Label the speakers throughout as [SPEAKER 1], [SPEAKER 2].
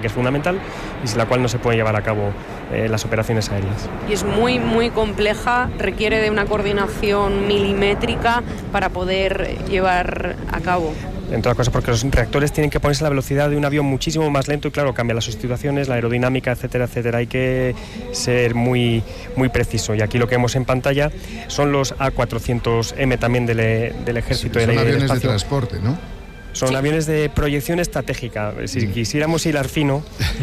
[SPEAKER 1] que es fundamental y sin la cual no se pueden llevar a cabo las operaciones aéreas.
[SPEAKER 2] Y es muy, muy compleja, requiere de una coordinación milimétrica para poder llevar a cabo.
[SPEAKER 1] En todas cosas, porque los reactores tienen que ponerse a la velocidad de un avión muchísimo más lento y claro, cambia las sustituciones, la aerodinámica, etcétera, etcétera. Hay que ser muy, muy preciso. Y aquí lo que vemos en pantalla son los A400M también del Ejército.
[SPEAKER 3] Sí,
[SPEAKER 1] del
[SPEAKER 3] aviones
[SPEAKER 1] espacio.
[SPEAKER 3] de transporte, ¿no?
[SPEAKER 1] Son aviones de proyección estratégica. Si quisiéramos hilar fino...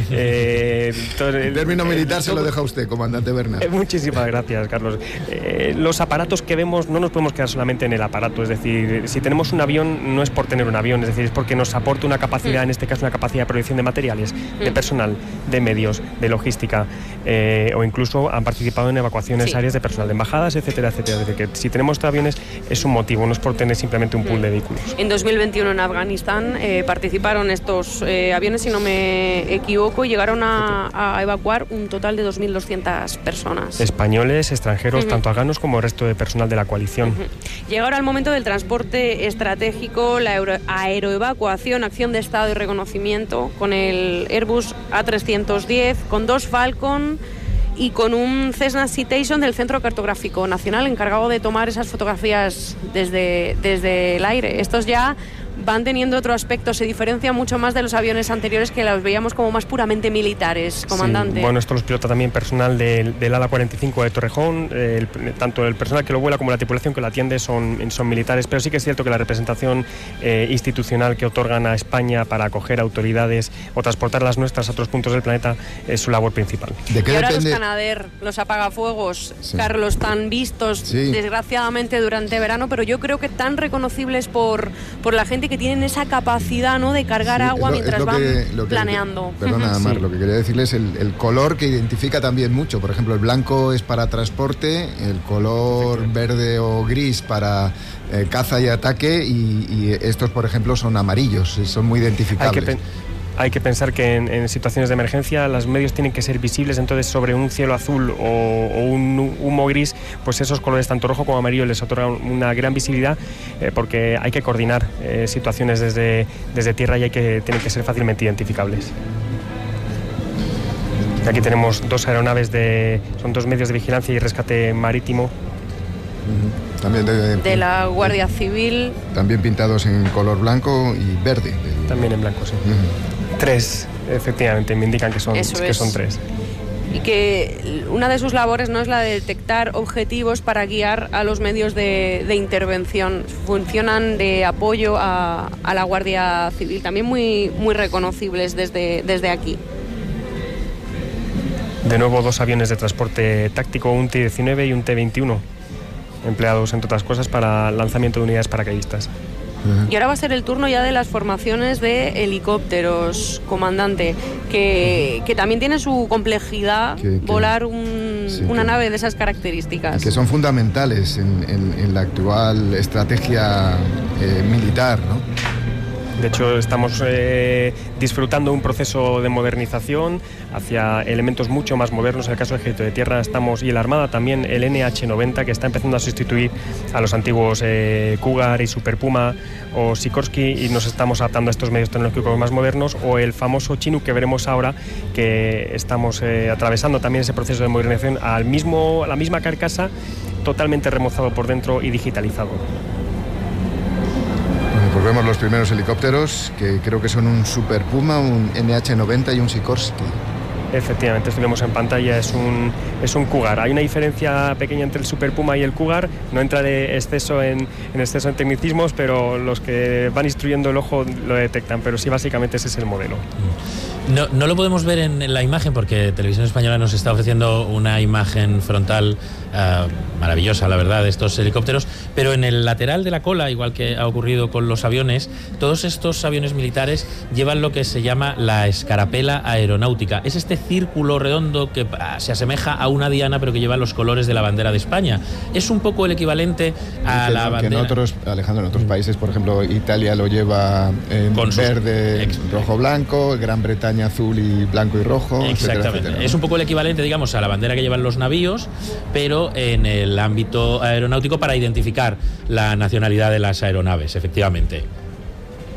[SPEAKER 3] el término militar se lo deja usted, comandante Bernal.
[SPEAKER 1] Muchísimas gracias, Carlos. Los aparatos que vemos no nos podemos quedar solamente en el aparato. Es decir, si tenemos un avión, no es por tener un avión, es decir, es porque nos aporta una capacidad, en este caso una capacidad de proyección de materiales, de personal, de medios, de logística, o incluso han participado en evacuaciones aéreas de personal de embajadas, etcétera, etcétera. Es decir, que si tenemos estos aviones es un motivo, no es por tener simplemente un pool de vehículos.
[SPEAKER 2] En 2021 en Afganistán participaron estos aviones, si no me equivoco, y llegaron a evacuar un total de 2.200 personas.
[SPEAKER 1] Españoles, extranjeros, tanto afganos como el resto de personal de la coalición.
[SPEAKER 2] Llega ahora el momento del transporte estratégico, la aeroevacuación, acción de Estado y reconocimiento, con el Airbus A310, con 2 Falcon y con un Cessna Citation del Centro Cartográfico Nacional encargado de tomar esas fotografías desde el aire. Estos ya van teniendo otro aspecto, se diferencia mucho más de los aviones anteriores que los veíamos como más puramente militares, comandante.
[SPEAKER 1] Sí, bueno, esto los pilota también personal del ala 45 de Torrejón, tanto el personal que lo vuela como la tripulación que lo atiende son militares, pero sí que es cierto que la representación institucional que otorgan a España para acoger autoridades o transportar las nuestras a otros puntos del planeta es su labor principal.
[SPEAKER 2] ¿De qué y ahora depende? Los Canadair, los apagafuegos, Carlos, tan vistos desgraciadamente durante verano, pero yo creo que tan reconocibles por la gente que tienen esa capacidad, ¿no?, de cargar agua mientras van planeando.
[SPEAKER 3] Perdona, Mar, lo que quería decirles es el color que identifica también mucho. Por ejemplo, el blanco es para transporte, el color verde o gris para caza y ataque, y estos, por ejemplo, son amarillos, son muy identificables.
[SPEAKER 1] Hay que pensar que en situaciones de emergencia los medios tienen que ser visibles, entonces sobre un cielo azul o un humo gris, pues esos colores tanto rojo como amarillo les otorgan una gran visibilidad, porque hay que coordinar situaciones desde tierra y tienen que ser fácilmente identificables. Aquí tenemos 2 aeronaves, son 2 medios de vigilancia y rescate marítimo.
[SPEAKER 3] También
[SPEAKER 2] de la Guardia Civil.
[SPEAKER 3] También pintados en color blanco y verde.
[SPEAKER 1] También en blanco, sí. 3, efectivamente, me indican que son 3.
[SPEAKER 2] Y que una de sus labores no es la de detectar objetivos para guiar a los medios de intervención. Funcionan de apoyo a la Guardia Civil, también muy, muy reconocibles desde aquí.
[SPEAKER 1] De nuevo 2 aviones de transporte táctico, un T-19 y un T-21, empleados entre otras cosas para lanzamiento de unidades paracaidistas.
[SPEAKER 2] Y ahora va a ser el turno ya de las formaciones de helicópteros, comandante, que también tiene su complejidad volar una nave de esas características.
[SPEAKER 3] Que son fundamentales en la actual estrategia militar, ¿no?
[SPEAKER 1] De hecho, estamos disfrutando un proceso de modernización hacia elementos mucho más modernos. En el caso del Ejército de Tierra y la Armada también el NH-90, que está empezando a sustituir a los antiguos Cougar y Super Puma o Sikorsky, y nos estamos adaptando a estos medios tecnológicos más modernos, o el famoso Chinook que veremos ahora, que estamos atravesando también ese proceso de modernización a la misma carcasa, totalmente remozado por dentro y digitalizado.
[SPEAKER 3] Pues vemos los primeros helicópteros, que creo que son un Super Puma, un NH-90 y un Sikorsky.
[SPEAKER 1] Efectivamente, esto vemos en pantalla, es un Cougar. Hay una diferencia pequeña entre el Super Puma y el Cougar, no entra de exceso en tecnicismos, pero los que van instruyendo el ojo lo detectan, pero sí, básicamente ese es el modelo.
[SPEAKER 4] No lo podemos ver en la imagen porque Televisión Española nos está ofreciendo una imagen frontal maravillosa, la verdad, de estos helicópteros, pero en el lateral de la cola, igual que ha ocurrido con los aviones, todos estos aviones militares llevan lo que se llama la escarapela aeronáutica. Es este círculo redondo que se asemeja a una diana, pero que lleva los colores de la bandera de España. Es un poco el equivalente a la bandera.
[SPEAKER 3] Alejandro, en otros países, por ejemplo, Italia lo lleva en verde, rojo-blanco, Gran Bretaña azul y blanco y rojo.
[SPEAKER 4] Exactamente. Etcétera, ¿no? Es un poco el equivalente, digamos, a la bandera que llevan los navíos, pero en el ámbito aeronáutico, para identificar la nacionalidad de las aeronaves, efectivamente.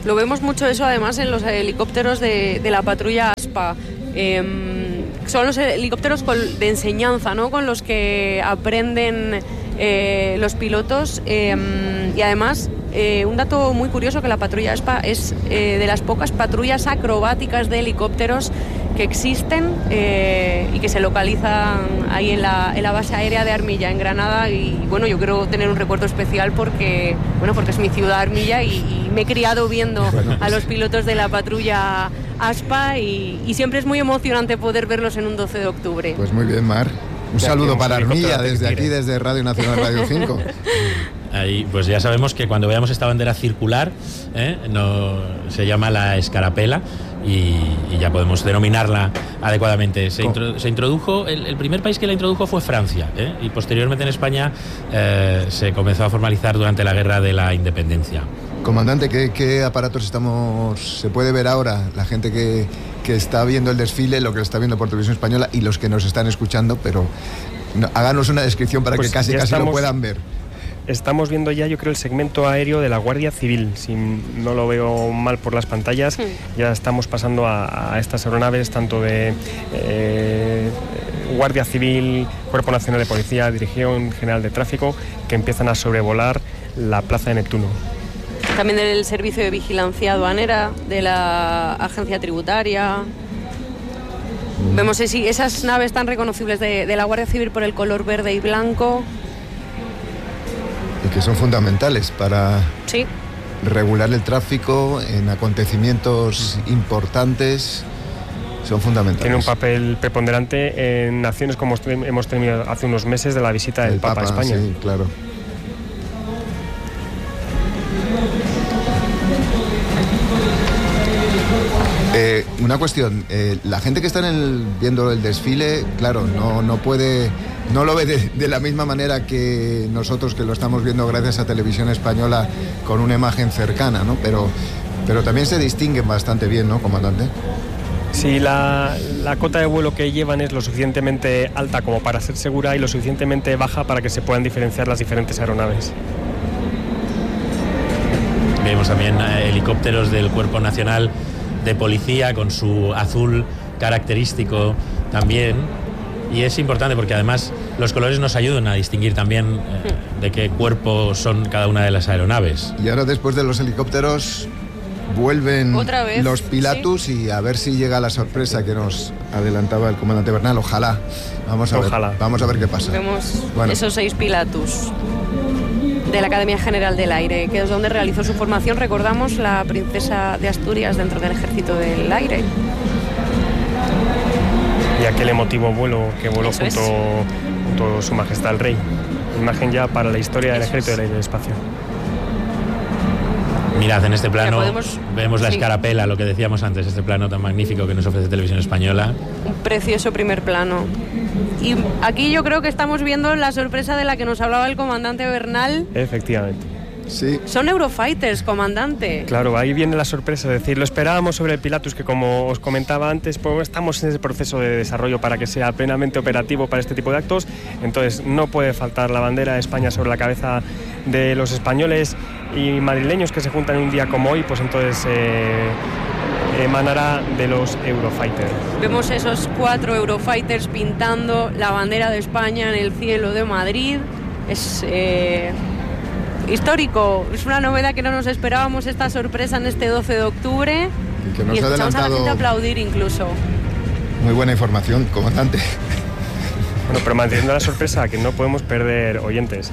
[SPEAKER 2] Lo vemos mucho eso además en los helicópteros de la patrulla ASPA. Son los helicópteros de enseñanza, ¿no?, con los que aprenden los pilotos, y además un dato muy curioso, que la patrulla ASPA es de las pocas patrullas acrobáticas de helicópteros que existen y que se localizan ahí en la base aérea de Armilla, en Granada. Y bueno, yo quiero tener un recuerdo especial porque es mi ciudad, Armilla, y me he criado viendo a los pilotos de la patrulla ASPA y siempre es muy emocionante poder verlos en un 12 de octubre.
[SPEAKER 3] Pues muy bien, Mar. Un saludo para Armilla desde aquí, desde Radio Nacional Radio 5.
[SPEAKER 4] Ahí, pues ya sabemos que cuando veamos esta bandera circular, se llama la escarapela, y ya podemos denominarla adecuadamente. Se introdujo, el primer país que la introdujo fue Francia, y posteriormente en España se comenzó a formalizar durante la Guerra de la Independencia.
[SPEAKER 3] Comandante, ¿qué aparatos se puede ver ahora? La gente que está viendo el desfile, lo que está viendo por Televisión Española y los que nos están escuchando, pero háganos una descripción para que casi lo puedan ver.
[SPEAKER 1] Estamos viendo ya, yo creo, el segmento aéreo de la Guardia Civil. Si no lo veo mal por las pantallas, ya estamos pasando a estas aeronaves, tanto de Guardia Civil, Cuerpo Nacional de Policía, Dirección General de Tráfico, que empiezan a sobrevolar la Plaza de Neptuno.
[SPEAKER 2] También del Servicio de Vigilancia Aduanera, de la Agencia Tributaria. Vemos esas naves tan reconocibles de la Guardia Civil por el color verde y blanco.
[SPEAKER 3] Y que son fundamentales para regular el tráfico en acontecimientos importantes. Son fundamentales.
[SPEAKER 1] Tiene un papel preponderante en acciones como hemos tenido hace unos meses de la visita del Papa a España.
[SPEAKER 3] Sí, claro. Una cuestión, la gente que está viendo el desfile, claro, no lo ve de la misma manera que nosotros, que lo estamos viendo gracias a Televisión Española con una imagen cercana, ¿no? Pero también se distinguen bastante bien, ¿no, comandante?
[SPEAKER 1] Sí, la cota de vuelo que llevan es lo suficientemente alta como para ser segura y lo suficientemente baja para que se puedan diferenciar las diferentes aeronaves.
[SPEAKER 4] Vemos también helicópteros del Cuerpo Nacional de Policía con su azul característico también, y es importante porque además los colores nos ayudan a distinguir también de qué cuerpo son cada una de las aeronaves.
[SPEAKER 3] Y ahora, después de los helicópteros, vuelven los Pilatus, y a ver si llega la sorpresa que nos adelantaba el comandante Bernal. Ojalá. Vamos a ver qué pasa.
[SPEAKER 2] Vemos esos 6 Pilatus de la Academia General del Aire, que es donde realizó su formación, recordamos, la princesa de Asturias dentro del Ejército del Aire.
[SPEAKER 1] Y aquel emotivo vuelo que voló junto a Su Majestad el Rey. Imagen ya para la historia del Ejército del Aire y del Espacio.
[SPEAKER 4] Mirad, en este plano vemos la escarapela, lo que decíamos antes, este plano tan magnífico que nos ofrece Televisión Española.
[SPEAKER 2] Un precioso primer plano. Y aquí yo creo que estamos viendo la sorpresa de la que nos hablaba el comandante Bernal.
[SPEAKER 1] Efectivamente.
[SPEAKER 3] Sí.
[SPEAKER 2] Son Eurofighters, comandante.
[SPEAKER 1] Claro, ahí viene la sorpresa, es decir, lo esperábamos sobre el Pilatus, que como os comentaba antes, pues estamos en ese proceso de desarrollo para que sea plenamente operativo para este tipo de actos. Entonces no puede faltar la bandera de España sobre la cabeza de los españoles y madrileños que se juntan un día como hoy, pues entonces emanará de los Eurofighters.
[SPEAKER 2] Vemos esos 4 Eurofighters pintando la bandera de España en el cielo de Madrid. Es histórico, es una novedad que no nos esperábamos, esta sorpresa en este 12 de octubre.
[SPEAKER 3] Y que nos
[SPEAKER 2] y
[SPEAKER 3] ha
[SPEAKER 2] escuchamos
[SPEAKER 3] adelantado
[SPEAKER 2] a la gente aplaudir incluso.
[SPEAKER 3] Muy buena información, comandante.
[SPEAKER 1] Bueno, pero manteniendo la sorpresa, que no podemos perder oyentes.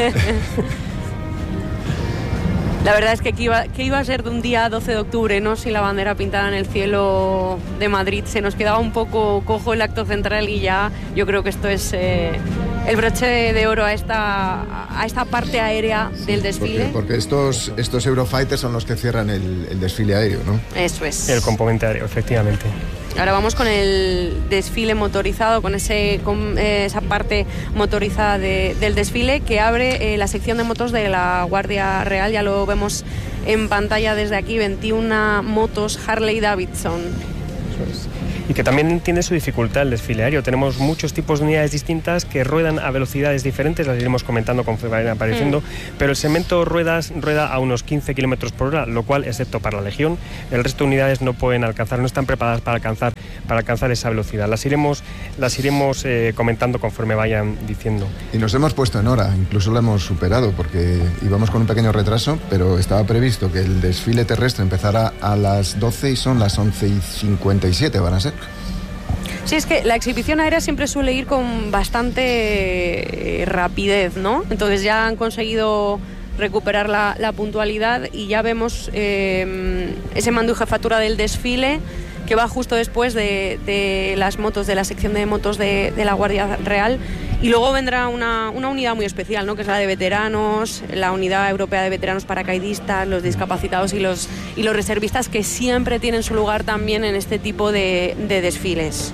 [SPEAKER 2] La verdad es que iba a ser de un día 12 de octubre, ¿no? Sin la bandera pintada en el cielo de Madrid. Se nos quedaba un poco cojo el acto central y ya yo creo que esto es el broche de oro a esta parte aérea del desfile.
[SPEAKER 3] Porque estos Eurofighters son los que cierran el desfile aéreo, ¿no?
[SPEAKER 2] Eso es.
[SPEAKER 1] El componente aéreo, efectivamente.
[SPEAKER 2] Ahora vamos con el desfile motorizado, con esa parte motorizada del desfile que abre la sección de motos de la Guardia Real. Ya lo vemos en pantalla desde aquí, 21 motos Harley Davidson.
[SPEAKER 1] Eso es. Y que también tiene su dificultad el desfile aéreo. Tenemos muchos tipos de unidades distintas que ruedan a velocidades diferentes, las iremos comentando conforme vayan apareciendo, pero el segmento rueda a unos 15 kilómetros por hora, lo cual, excepto para la Legión, el resto de unidades no pueden alcanzar, no están preparadas para alcanzar esa velocidad. Las iremos comentando conforme vayan diciendo.
[SPEAKER 3] Y nos hemos puesto en hora, incluso lo hemos superado, porque íbamos con un pequeño retraso, pero estaba previsto que el desfile terrestre empezara a las 12 y son las 11:57 van a ser.
[SPEAKER 2] Sí, es que la exhibición aérea siempre suele ir con bastante rapidez, ¿no? Entonces ya han conseguido recuperar la puntualidad y ya vemos ese mando y jefatura del desfile que va justo después de las motos, de la sección de motos de la Guardia Real. Y luego vendrá una unidad muy especial, ¿no? Que es la de veteranos, la unidad europea de veteranos paracaidistas, los discapacitados y los reservistas, que siempre tienen su lugar también en este tipo de desfiles.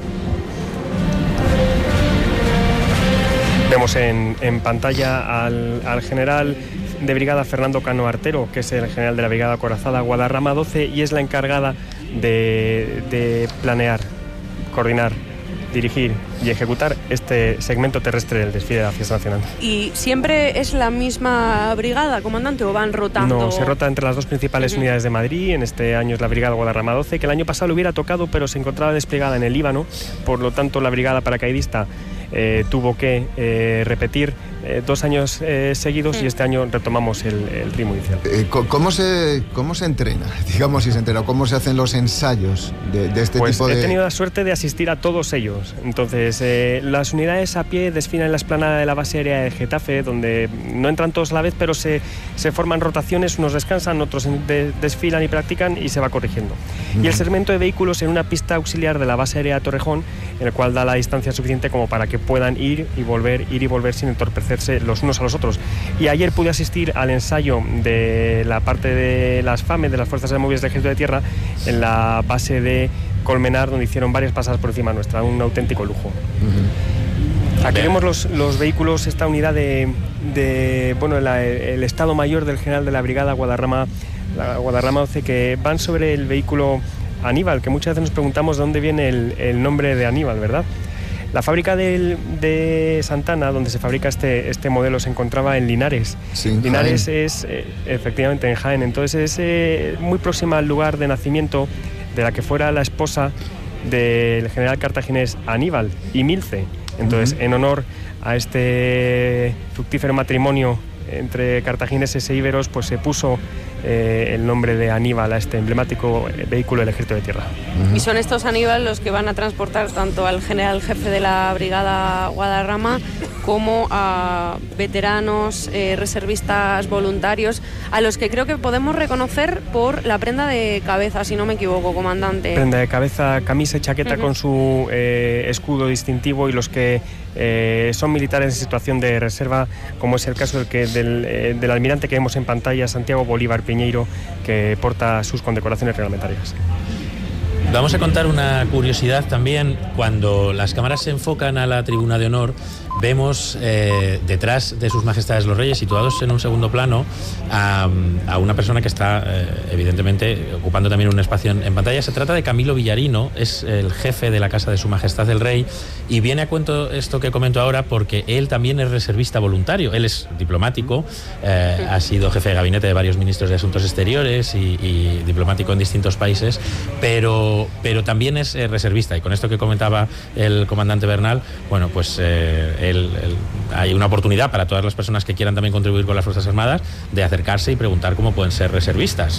[SPEAKER 1] Vemos en pantalla al general de brigada Fernando Cano Artero, que es el general de la brigada acorazada Guadarrama 12 y es la encargada de planear, coordinar, dirigir y ejecutar este segmento terrestre del desfile de la Fiesta Nacional.
[SPEAKER 2] ¿Y siempre es la misma brigada, comandante, o van rotando?
[SPEAKER 1] No, se rota entre las dos principales unidades de Madrid. En este año es la brigada Guadarrama 12, que el año pasado le hubiera tocado, pero se encontraba desplegada en el Líbano. Por lo tanto, la brigada paracaidista tuvo que repetir 2 años seguidos y este año retomamos el ritmo inicial.
[SPEAKER 3] ¿Cómo se entrena? Digamos, si se entrena, ¿cómo se hacen los ensayos de este tipo de...?
[SPEAKER 1] He tenido la suerte de asistir a todos ellos. Entonces, las unidades a pie desfilan en la explanada de la base aérea de Getafe, donde no entran todos a la vez, pero se forman rotaciones, unos descansan, otros desfilan y practican y se va corrigiendo. Y el segmento de vehículos en una pista auxiliar de la base aérea de Torrejón, en el cual da la distancia suficiente como para que puedan ir y volver sin entorpecerse los unos a los otros. Y ayer pude asistir al ensayo de la parte de las FAME, de las Fuerzas Aéreas del Ejército de Tierra, en la base de Colmenar, donde hicieron varias pasadas por encima nuestra, un auténtico lujo. Aquí vemos los vehículos, esta unidad el Estado Mayor del general de la brigada Guadarrama 12, que van sobre el vehículo Aníbal, que muchas veces nos preguntamos de dónde viene el nombre de Aníbal, ¿verdad? La fábrica de Santana, donde se fabrica este modelo, se encontraba en Linares. Sí, Linares Jaén. Es efectivamente en Jaén, entonces es muy próxima al lugar de nacimiento de la que fuera la esposa del general cartaginés Aníbal y Milce. Entonces, en honor a este fructífero matrimonio entre cartagineses e íberos, pues se puso el nombre de Aníbal a este emblemático vehículo del Ejército de Tierra.
[SPEAKER 2] Y son estos Aníbal los que van a transportar tanto al general jefe de la brigada Guadarrama como a veteranos, reservistas voluntarios, a los que creo que podemos reconocer por la prenda de cabeza, si no me equivoco, comandante.
[SPEAKER 1] Prenda de cabeza, camisa y chaqueta con su escudo distintivo, y los que son militares en situación de reserva, como es el caso del almirante que vemos en pantalla, Santiago Bolívar Piñeiro, que porta sus condecoraciones reglamentarias.
[SPEAKER 4] Vamos a contar una curiosidad también. Cuando las cámaras se enfocan a la tribuna de honor, vemos detrás de sus majestades los reyes, situados en un segundo plano, a una persona que está evidentemente ocupando también un espacio en pantalla. Se trata de Camilo Villarino, es el jefe de la casa de su majestad el rey, y viene a cuento esto que comento ahora porque él también es reservista voluntario. Él es diplomático, ha sido jefe de gabinete de varios ministros de Asuntos Exteriores y diplomático en distintos países, pero también es reservista. Y con esto que comentaba el comandante Bernal, bueno, pues hay una oportunidad para todas las personas que quieran también contribuir con las Fuerzas Armadas de acercarse y preguntar cómo pueden ser reservistas.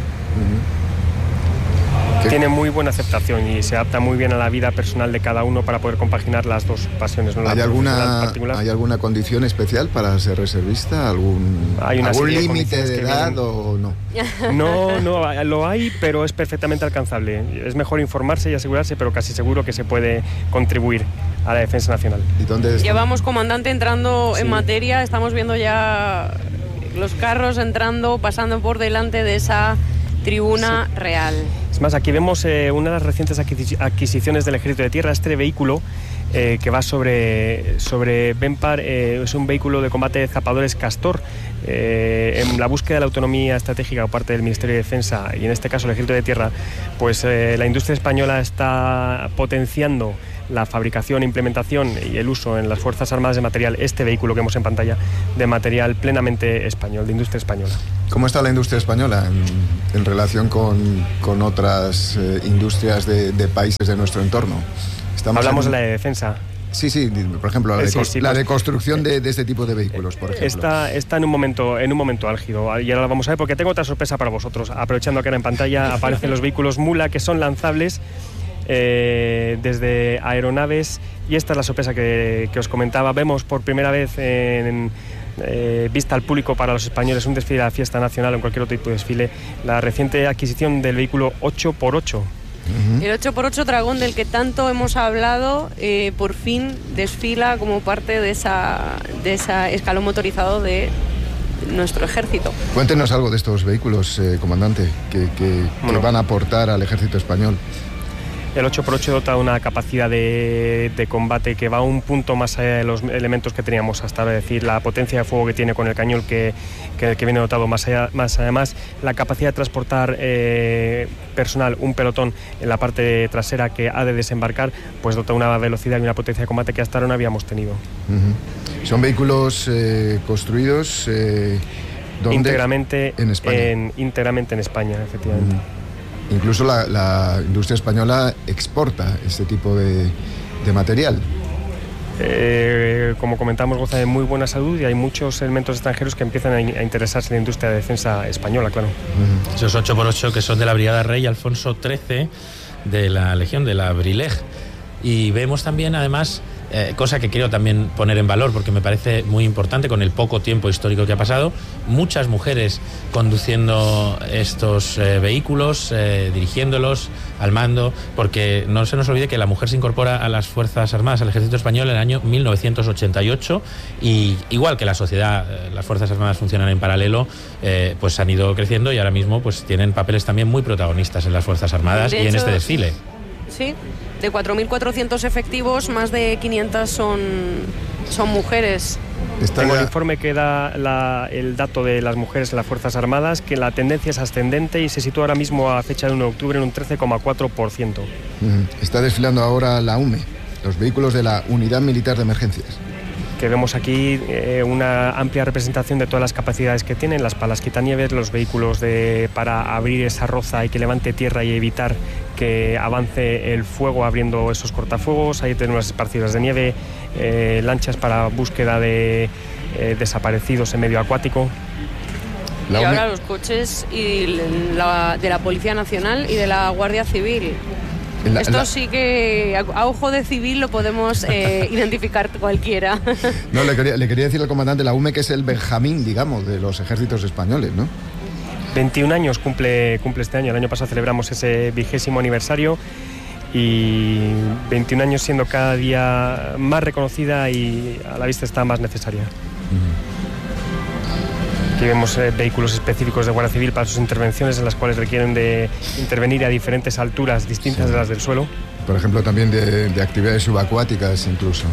[SPEAKER 1] Tiene muy buena aceptación y se adapta muy bien a la vida personal de cada uno para poder compaginar las dos pasiones, ¿no?
[SPEAKER 3] ¿Hay alguna condición especial para ser reservista? ¿Algún límite de edad o no?
[SPEAKER 1] No, lo hay, pero es perfectamente alcanzable. Es mejor informarse y asegurarse, pero casi seguro que se puede contribuir a la defensa nacional.
[SPEAKER 3] ¿Y dónde está?
[SPEAKER 2] Llevamos, comandante, entrando en materia. Estamos viendo ya los carros entrando, pasando por delante de esa tribuna real.
[SPEAKER 1] Es Es más, aquí vemos una de las recientes adquisiciones del Ejército de Tierra, este vehículo que va sobre Benpar, es un vehículo de combate de zapadores Castor, en la búsqueda de la autonomía estratégica por parte del Ministerio de Defensa y en este caso el Ejército de Tierra, pues la industria española está potenciando la fabricación, implementación y el uso en las Fuerzas Armadas de material, este vehículo que vemos en pantalla, de material plenamente español, de industria española.
[SPEAKER 3] ¿Cómo está la industria española en relación con otras industrias de países de nuestro entorno?
[SPEAKER 1] Hablamos de la de defensa.
[SPEAKER 3] Sí, por ejemplo, la de construcción de este tipo de vehículos, por ejemplo.
[SPEAKER 1] Está en un momento álgido, y ahora lo vamos a ver porque tengo otra sorpresa para vosotros. Aprovechando que ahora en pantalla aparecen los vehículos Mula, que son lanzables desde aeronaves, y esta es la sorpresa que os comentaba. Vemos por primera vez vista al público para los españoles un desfile de la fiesta nacional o en cualquier otro tipo de desfile, la reciente adquisición del vehículo 8x8.
[SPEAKER 2] El 8x8 Dragón, del que tanto hemos hablado, por fin desfila como parte de esa escalón motorizado de nuestro ejército.
[SPEAKER 3] Cuéntenos algo de estos vehículos, comandante, que van a aportar al ejército español.
[SPEAKER 1] El 8x8 dota de una capacidad de combate que va a un punto más allá de los elementos que teníamos hasta ahora, es decir, la potencia de fuego que tiene con el cañón que viene dotado, más además la capacidad de transportar personal, un pelotón en la parte trasera que ha de desembarcar, pues dota una velocidad y una potencia de combate que hasta ahora no habíamos tenido.
[SPEAKER 3] Son vehículos construidos ¿dónde?
[SPEAKER 1] Íntegramente
[SPEAKER 3] en España.
[SPEAKER 1] Íntegramente en España, efectivamente.
[SPEAKER 3] Incluso la industria española exporta este tipo de material.
[SPEAKER 1] Como comentamos, goza de muy buena salud y hay muchos elementos extranjeros que empiezan a interesarse en la industria de defensa española, claro.
[SPEAKER 4] Esos 8x8 que son de la Brigada Rey Alfonso XIII de la Legión de la Brilej. Y vemos también, además, cosa que quiero también poner en valor porque me parece muy importante con el poco tiempo histórico que ha pasado, muchas mujeres conduciendo estos vehículos, dirigiéndolos al mando, porque no se nos olvide que la mujer se incorpora a las Fuerzas Armadas, al Ejército Español, en el año 1988, y igual que la sociedad, las Fuerzas Armadas funcionan en paralelo, pues han ido creciendo y ahora mismo pues tienen papeles también muy protagonistas en las Fuerzas Armadas y en este desfile.
[SPEAKER 2] Sí, de 4.400 efectivos, más de 500 son mujeres.
[SPEAKER 1] Tengo el informe que da el dato de las mujeres en las Fuerzas Armadas, que la tendencia es ascendente y se sitúa ahora mismo a fecha de 1 de octubre en un 13,4%.
[SPEAKER 3] Está desfilando ahora la UME, los vehículos de la Unidad Militar de Emergencias.
[SPEAKER 1] Que vemos aquí una amplia representación de todas las capacidades que tienen, las palas quitanieves, los vehículos para abrir esa roza y que levante tierra y evitar que avance el fuego abriendo esos cortafuegos. Ahí tenemos las esparcidas de nieve, lanchas para búsqueda de desaparecidos en medio acuático.
[SPEAKER 2] Y ahora los coches de la Policía Nacional y de la Guardia Civil. Esto sí que a ojo de civil lo podemos identificar cualquiera.
[SPEAKER 3] No, le quería decir al comandante, la UME, que es el Benjamín, digamos, de los ejércitos españoles, ¿no?
[SPEAKER 1] 21 años cumple este año. El año pasado celebramos ese 20º aniversario y 21 años siendo cada día más reconocida y a la vista está más necesaria. Aquí vemos vehículos específicos de Guardia Civil para sus intervenciones, en las cuales requieren de intervenir a diferentes alturas distintas de las del suelo.
[SPEAKER 3] Por ejemplo, también de actividades subacuáticas incluso.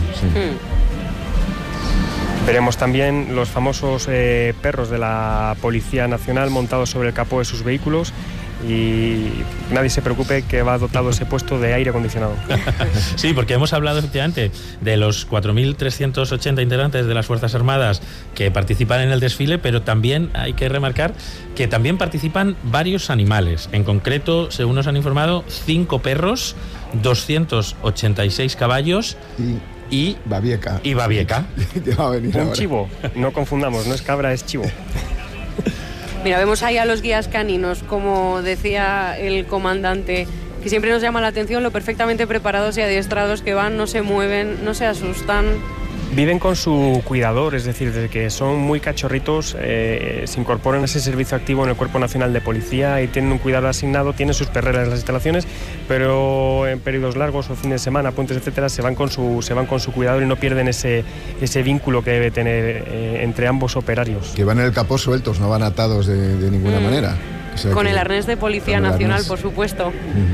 [SPEAKER 1] Veremos también los famosos perros de la Policía Nacional montados sobre el capó de sus vehículos, y nadie se preocupe que va dotado ese puesto de aire acondicionado.
[SPEAKER 4] Sí, porque hemos hablado efectivamente de los 4.380 integrantes de las Fuerzas Armadas que participan en el desfile, pero también hay que remarcar que también participan varios animales. En concreto, según nos han informado, 5 perros, 286 caballos y babieca.
[SPEAKER 1] Un chivo, no confundamos, no es cabra, es chivo.
[SPEAKER 2] Mira, vemos ahí a los guías caninos, como decía el comandante, que siempre nos llama la atención lo perfectamente preparados y adiestrados que van, no se mueven, no se asustan.
[SPEAKER 1] Viven con su cuidador, es decir, desde que son muy cachorritos se incorporan a ese servicio activo en el Cuerpo Nacional de Policía y tienen un cuidador asignado, tienen sus perreras en las instalaciones, pero en periodos largos o fines de semana, puentes, etcétera, se van con su cuidador y no pierden ese vínculo que debe tener entre ambos operarios.
[SPEAKER 3] Que van en el capó sueltos, no van atados de ninguna manera.
[SPEAKER 2] Con el arnés de Policía Nacional, por supuesto.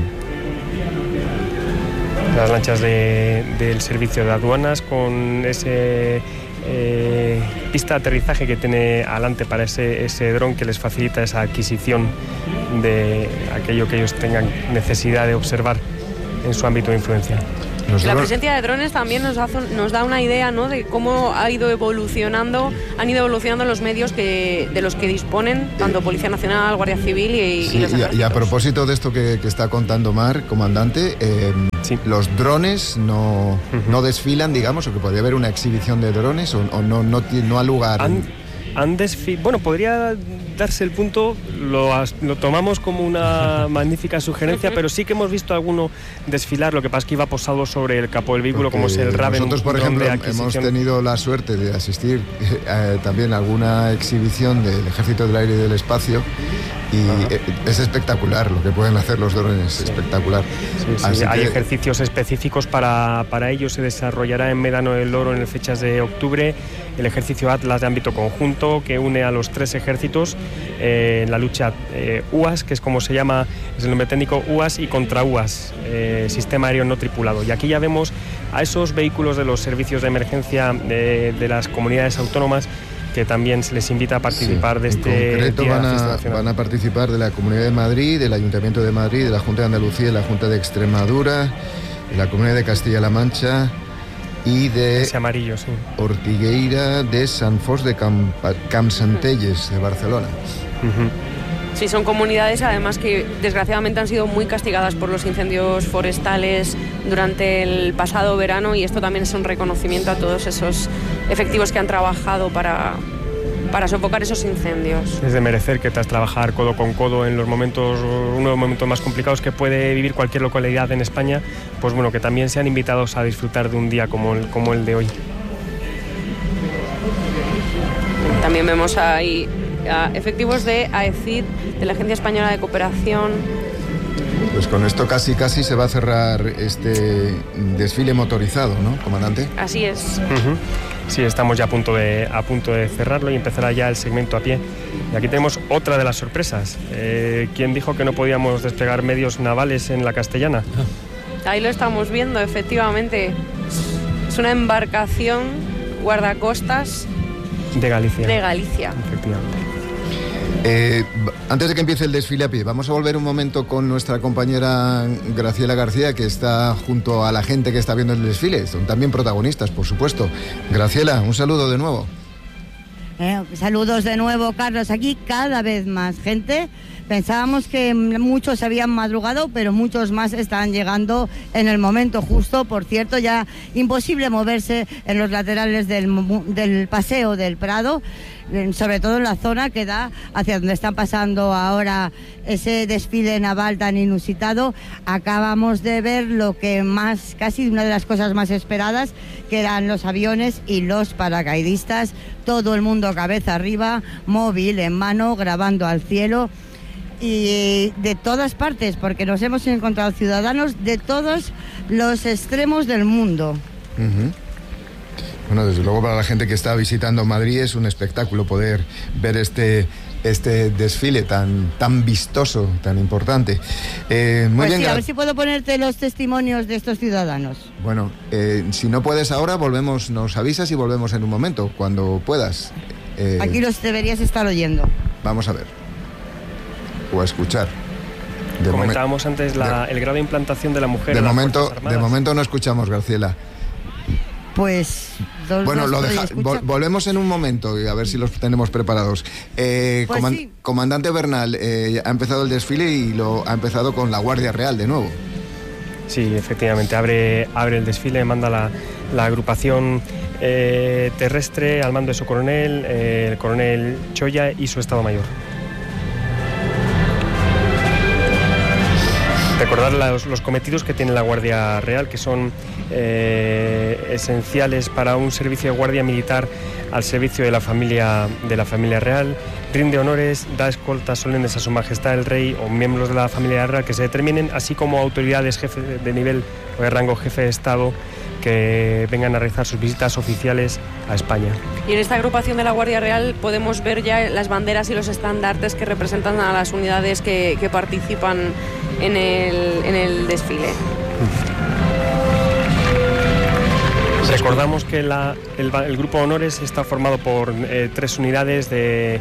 [SPEAKER 1] Las lanchas del servicio de aduanas con ese pista de aterrizaje que tiene adelante para ese dron que les facilita esa adquisición de aquello que ellos tengan necesidad de observar en su ámbito de influencia.
[SPEAKER 2] La presencia de drones también nos da una idea, ¿no?, de cómo han ido evolucionando los medios de los que disponen tanto Policía Nacional, Guardia Civil y los ejércitos.
[SPEAKER 3] Y a propósito de esto que está contando Mar, comandante, los drones no desfilan, digamos, o que podría haber una exhibición de drones o no ha lugar.
[SPEAKER 1] Bueno, podría darse el punto, lo tomamos como una magnífica sugerencia, pero sí que hemos visto alguno desfilar, lo que pasa es que iba posado sobre el capó del vehículo, porque como es el Raven.
[SPEAKER 3] Nosotros, por ejemplo, hemos tenido la suerte de asistir también a alguna exhibición del Ejército del Aire y del Espacio, y es espectacular lo que pueden hacer los drones, espectacular.
[SPEAKER 1] Hay ejercicios específicos para ello. Se desarrollará en Médano del Oro en fechas de octubre el ejercicio Atlas de ámbito conjunto, que une a los 3 ejércitos en la lucha UAS, que es como se llama, es el nombre técnico, UAS y contra UAS, sistema aéreo no tripulado. Y aquí ya vemos a esos vehículos de los servicios de emergencia de las comunidades autónomas, que también se les invita a participar de este
[SPEAKER 3] en concreto
[SPEAKER 1] día.
[SPEAKER 3] Van a participar de la Comunidad de Madrid, del Ayuntamiento de Madrid, de la Junta de Andalucía, de la Junta de Extremadura, de la Comunidad de Castilla-La Mancha y de
[SPEAKER 1] ese amarillo, sí.
[SPEAKER 3] Ortigueira de Sant Fost de Campsentelles, de Barcelona.
[SPEAKER 2] Sí, son comunidades además que desgraciadamente han sido muy castigadas por los incendios forestales durante el pasado verano, y esto también es un reconocimiento a todos esos efectivos que han trabajado para sofocar esos incendios.
[SPEAKER 1] Es de merecer que tras trabajar codo con codo en uno de los momentos más complicados que puede vivir cualquier localidad en España, pues bueno, que también sean invitados a disfrutar de un día como el de hoy.
[SPEAKER 2] También vemos ahí efectivos de AECID, de la Agencia Española de Cooperación.
[SPEAKER 3] Pues con esto casi se va a cerrar este desfile motorizado, ¿no, comandante?
[SPEAKER 2] Así es.
[SPEAKER 1] Sí, estamos ya a punto de cerrarlo y empezará ya el segmento a pie. Y aquí tenemos otra de las sorpresas. ¿Quién dijo que no podíamos desplegar medios navales en la Castellana?
[SPEAKER 2] Ahí lo estamos viendo, efectivamente. Es una embarcación guardacostas
[SPEAKER 1] de Galicia.
[SPEAKER 2] Efectivamente.
[SPEAKER 3] Antes de que empiece el desfile a pie, vamos a volver un momento con nuestra compañera Graciela García, que está junto a la gente que está viendo el desfile. Son también protagonistas, por supuesto. Graciela, un saludo de nuevo.
[SPEAKER 5] Saludos de nuevo, Carlos. Aquí cada vez más gente. Pensábamos que muchos habían madrugado, pero muchos más están llegando en el momento justo. Por cierto, ya imposible moverse en los laterales del Paseo del Prado, sobre todo en la zona que da hacia donde están pasando ahora ese desfile naval tan inusitado. Acabamos de ver lo que casi una de las cosas más esperadas, que eran los aviones y los paracaidistas. Todo el mundo cabeza arriba, móvil en mano, grabando al cielo. Y de todas partes, porque nos hemos encontrado ciudadanos de todos los extremos del mundo.
[SPEAKER 3] Bueno, desde luego para la gente que está visitando Madrid es un espectáculo poder ver este desfile tan vistoso, tan importante. Muy bien,
[SPEAKER 5] sí, a ver si puedo ponerte los testimonios de estos ciudadanos.
[SPEAKER 3] Bueno, si no puedes ahora, nos avisas y volvemos en un momento, cuando puedas.
[SPEAKER 5] Aquí los deberías estar oyendo.
[SPEAKER 3] Vamos a ver. O a escuchar.
[SPEAKER 1] Comentábamos antes el grado de implantación de la mujer.
[SPEAKER 3] De momento no escuchamos, Graciela.
[SPEAKER 5] Pues
[SPEAKER 3] bueno, volvemos en un momento y a ver si los tenemos preparados.
[SPEAKER 5] Sí.
[SPEAKER 3] Comandante Bernal, ha empezado el desfile y ha empezado con la Guardia Real de nuevo.
[SPEAKER 1] Sí, efectivamente, abre el desfile, manda la agrupación terrestre al mando de su coronel, el coronel Choya, y su Estado Mayor. Recordar los cometidos que tiene la Guardia Real, que son esenciales para un servicio de guardia militar al servicio de la familia real. Rinde honores, da escoltas solemnes a su majestad el rey o miembros de la familia real que se determinen, así como autoridades jefes de nivel o de rango jefe de Estado que vengan a realizar sus visitas oficiales a España.
[SPEAKER 2] Y en esta agrupación de la Guardia Real podemos ver ya las banderas y los estandartes que representan a las unidades que participan en el desfile.
[SPEAKER 1] Recordamos que el grupo de honores está formado por 3 unidades del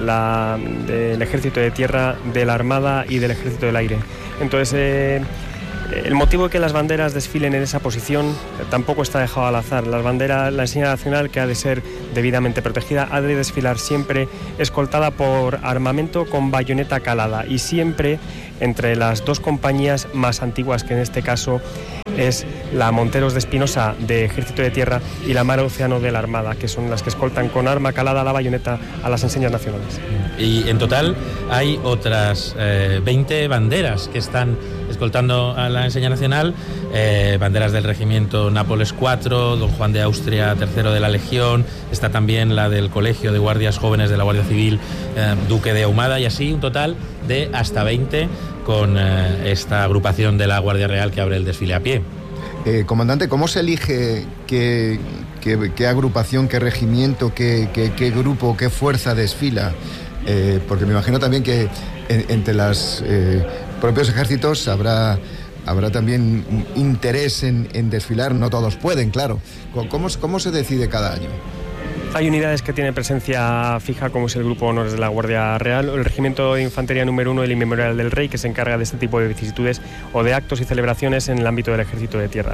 [SPEAKER 1] Ejército de Tierra, de la Armada y del Ejército del Aire. Entonces, el motivo de que las banderas desfilen en esa posición tampoco está dejado al azar. La enseña nacional, que ha de ser debidamente protegida, ha de desfilar siempre escoltada por armamento con bayoneta calada y siempre entre las 2 compañías más antiguas, que en este caso es la Monteros de Espinosa de Ejército de Tierra y la Mar Océano de la Armada, que son las que escoltan con arma calada la bayoneta a las enseñas nacionales. Y en total hay otras 20 banderas que están escoltando a la enseña nacional, banderas del regimiento Nápoles IV, Don Juan de Austria III de la Legión, está también la del Colegio de Guardias Jóvenes de la Guardia Civil Duque de Ahumada, y así un total de hasta 20 con esta agrupación de la Guardia Real que abre el desfile a pie.
[SPEAKER 3] Comandante, ¿cómo se elige qué agrupación, qué regimiento, qué grupo, qué fuerza desfila? Porque me imagino también que entre los propios ejércitos habrá también interés en desfilar. No todos pueden, claro. ¿Cómo se decide cada año? Hay unidades que tienen presencia fija, como es el Grupo de Honores de la Guardia Real, o el Regimiento de Infantería número 1 del Inmemorial del Rey, que se encarga de este tipo de vicisitudes o de actos y celebraciones en el ámbito del Ejército de Tierra.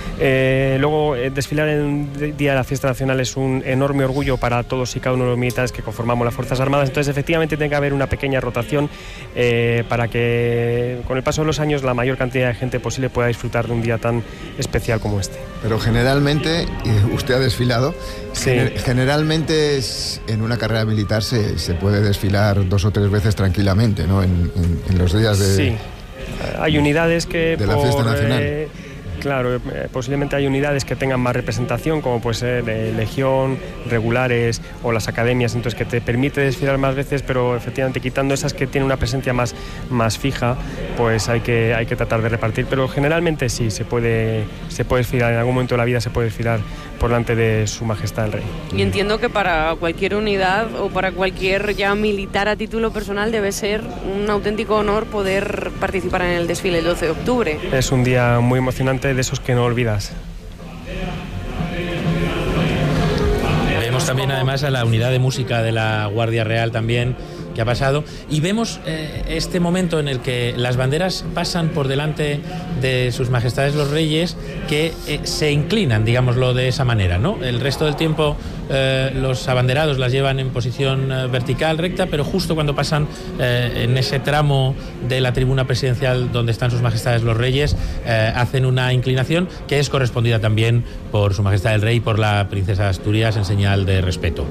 [SPEAKER 3] Luego, desfilar en el Día de la Fiesta Nacional es un enorme orgullo para todos y cada uno de los militares que conformamos las Fuerzas Armadas. Entonces, efectivamente, tiene que haber una pequeña rotación para que, con el paso de los años, la mayor cantidad de gente posible pueda disfrutar de un día tan especial como este. Pero generalmente, usted ha desfilado, sí. Generalmente en una carrera militar se puede desfilar 2 o 3 veces tranquilamente, ¿no? En los días de... Sí, hay unidades que de la fiesta nacional. Claro, posiblemente hay unidades que tengan más representación, como puede ser Legión, regulares o las academias, entonces que te permite desfilar más veces, pero efectivamente quitando esas que tienen una presencia más fija, pues hay que tratar de repartir. Pero generalmente sí, se puede desfilar, en algún momento de la vida se puede desfilar por delante de Su Majestad el Rey. Y entiendo que para cualquier unidad o para cualquier ya militar a título personal debe ser un auténtico honor poder participar en el desfile el 12 de octubre. Es un día muy emocionante, de esos que no olvidas.
[SPEAKER 4] Vemos también además a la unidad de música de la Guardia Real también, que ha pasado, y vemos este momento en el que las banderas pasan por delante de sus majestades los reyes, que se inclinan, digámoslo de esa manera, ¿no? El resto del tiempo los abanderados las llevan en posición vertical, recta, pero justo cuando pasan en ese tramo de la tribuna presidencial donde están sus majestades los reyes, hacen una inclinación que es correspondida también por Su Majestad el Rey y por la princesa de Asturias en señal de respeto.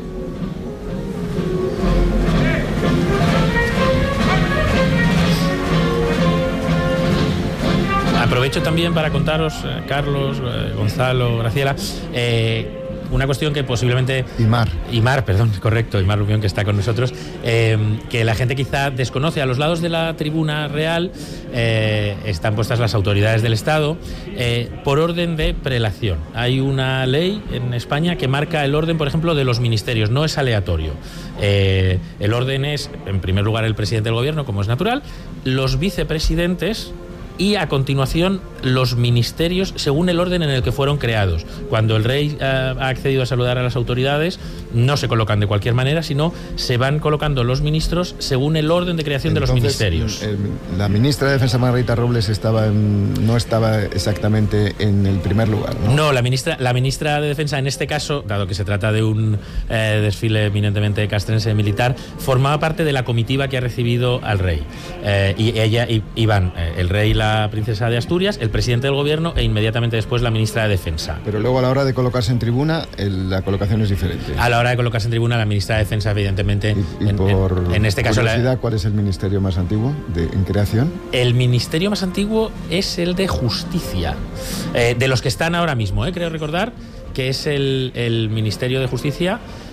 [SPEAKER 4] Aprovecho también para contaros, Carlos, Gonzalo, Graciela, una cuestión que posiblemente... Imar, perdón, correcto, Imar Rubión, que está con nosotros, que la gente quizá desconoce. A los lados de la tribuna real están puestas las autoridades del Estado por orden de prelación. Hay una ley en España que marca el orden, por ejemplo, de los ministerios, no es aleatorio. El orden es, en primer lugar, el presidente del gobierno, como es natural, los vicepresidentes y a continuación los ministerios según el orden en el que fueron creados. Cuando el rey ha accedido a saludar a las autoridades, no se colocan de cualquier manera, sino se van colocando los ministros según el orden de creación. Entonces, de los ministerios.
[SPEAKER 3] La ministra de Defensa, Margarita Robles, no estaba exactamente en el primer lugar, ¿no? No, la ministra de Defensa, en este caso, dado que se trata de un desfile eminentemente castrense militar, formaba parte de la comitiva que ha recibido al rey. Y ella iban el rey y la princesa de Asturias, el presidente del gobierno e inmediatamente después la ministra de Defensa. Pero luego a la hora de colocarse en tribuna, la colocación es diferente. A la hora de colocarse en tribuna, la ministra de Defensa, evidentemente, en este caso... ¿Cuál es el ministerio más antiguo en creación? El ministerio más antiguo es el de Justicia, de los que están ahora mismo, creo recordar que es el Ministerio de Justicia.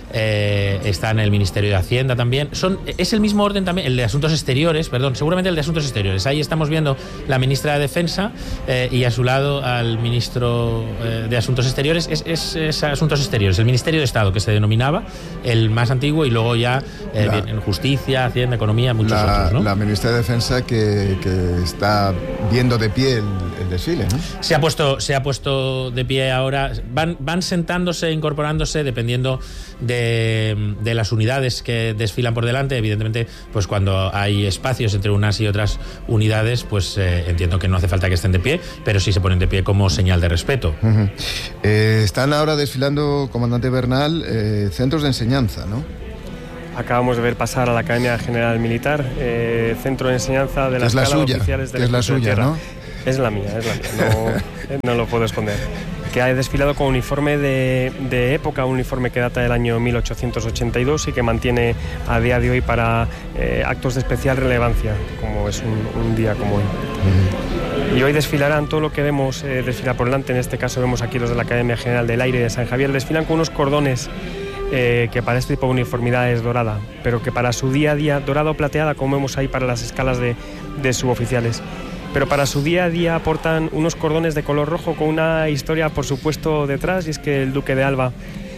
[SPEAKER 4] está en el Ministerio de Hacienda también. Es el mismo orden también, el de Asuntos Exteriores, seguramente el de Asuntos Exteriores. Ahí estamos viendo la ministra de Defensa y a su lado al ministro de Asuntos Exteriores. Es Asuntos Exteriores, el Ministerio de Estado, que se denominaba el más antiguo, y luego ya vienen Justicia, Hacienda, Economía, muchos otros, ¿no?
[SPEAKER 3] La ministra de Defensa que está viendo de pie el desfile, ¿no?
[SPEAKER 4] Se ha puesto de pie ahora. Van sentándose, incorporándose, dependiendo de las unidades que desfilan por delante. Evidentemente, pues cuando hay espacios entre unas y otras unidades, pues entiendo que no hace falta que estén de pie, pero sí se ponen de pie como señal de respeto.
[SPEAKER 3] Uh-huh. Están ahora desfilando, comandante Bernal, centros de enseñanza, ¿no?
[SPEAKER 1] Acabamos de ver pasar a la Academia General Militar, centro de enseñanza de la escala de oficiales del Ejército de Tierra.
[SPEAKER 3] ¿No?
[SPEAKER 1] Es la mía, no lo puedo esconder. Que ha desfilado con uniforme de época, un uniforme que data del año 1882 y que mantiene a día de hoy para actos de especial relevancia, como es un día como hoy. Y hoy desfilarán todo lo que vemos desfilar por delante. En este caso vemos aquí los de la Academia General del Aire de San Javier. Desfilan con unos cordones que para este tipo de uniformidad es dorada, pero que para su día a día, dorada o plateada, como vemos ahí para las escalas de suboficiales. Pero para su día a día aportan unos cordones de color rojo con una historia, por supuesto, detrás, y es que el duque de Alba,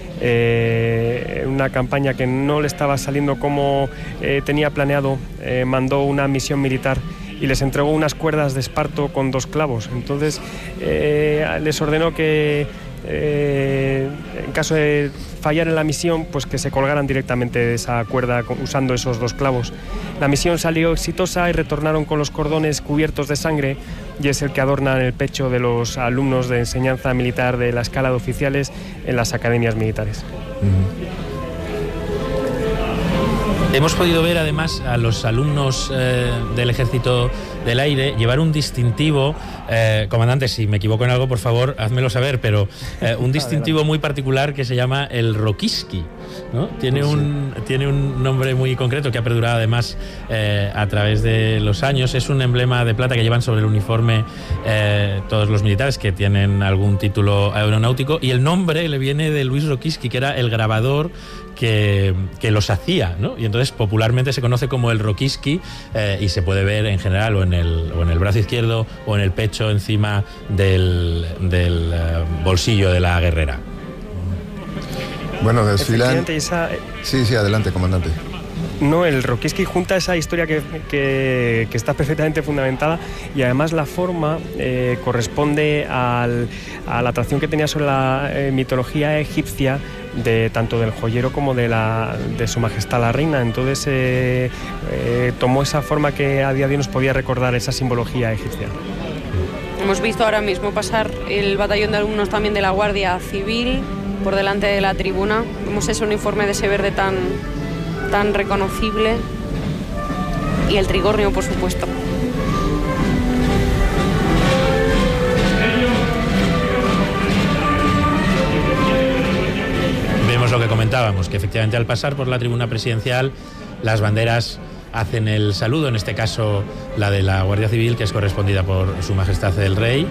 [SPEAKER 1] una campaña que no le estaba saliendo como tenía planeado, mandó una misión militar y les entregó unas cuerdas de esparto con 2 clavos. Entonces les ordenó que en caso de fallar en la misión, pues que se colgaran directamente de esa cuerda usando esos 2 clavos. La misión salió exitosa y retornaron con los cordones cubiertos de sangre, y es el que adorna el pecho de los alumnos de enseñanza militar de la escala de oficiales en las academias militares.
[SPEAKER 4] Hemos podido ver además a los alumnos del Ejército del Aire llevar un distintivo, comandante, si me equivoco en algo, por favor, házmelo saber, pero un distintivo muy particular que se llama el Rokiski, ¿no? Tiene un nombre muy concreto que ha perdurado además a través de los años. Es un emblema de plata que llevan sobre el uniforme todos los militares que tienen algún título aeronáutico, y el nombre le viene de Luis Rokiski, que era el grabador que los hacía, ¿no? Y entonces popularmente se conoce como el Rokiski, y se puede ver en general o en el brazo izquierdo o en el pecho encima del bolsillo de la guerrera.
[SPEAKER 3] Bueno, desfilan... Sí, adelante, comandante.
[SPEAKER 1] No, el Rokiski junta esa historia que está perfectamente fundamentada, y además la forma corresponde a la atracción que tenía sobre la mitología egipcia, tanto del joyero como de su majestad la reina. Entonces tomó esa forma que a día de hoy nos podía recordar esa simbología egipcia.
[SPEAKER 2] Hemos visto ahora mismo pasar el batallón de alumnos también de la Guardia Civil por delante de la tribuna. Vemos ese uniforme de ese verde tan reconocible, y el trigornio, por supuesto.
[SPEAKER 4] Vemos lo que comentábamos, que efectivamente al pasar por la tribuna presidencial las banderas hacen el saludo, en este caso la de la Guardia Civil, que es correspondida por Su Majestad el Rey.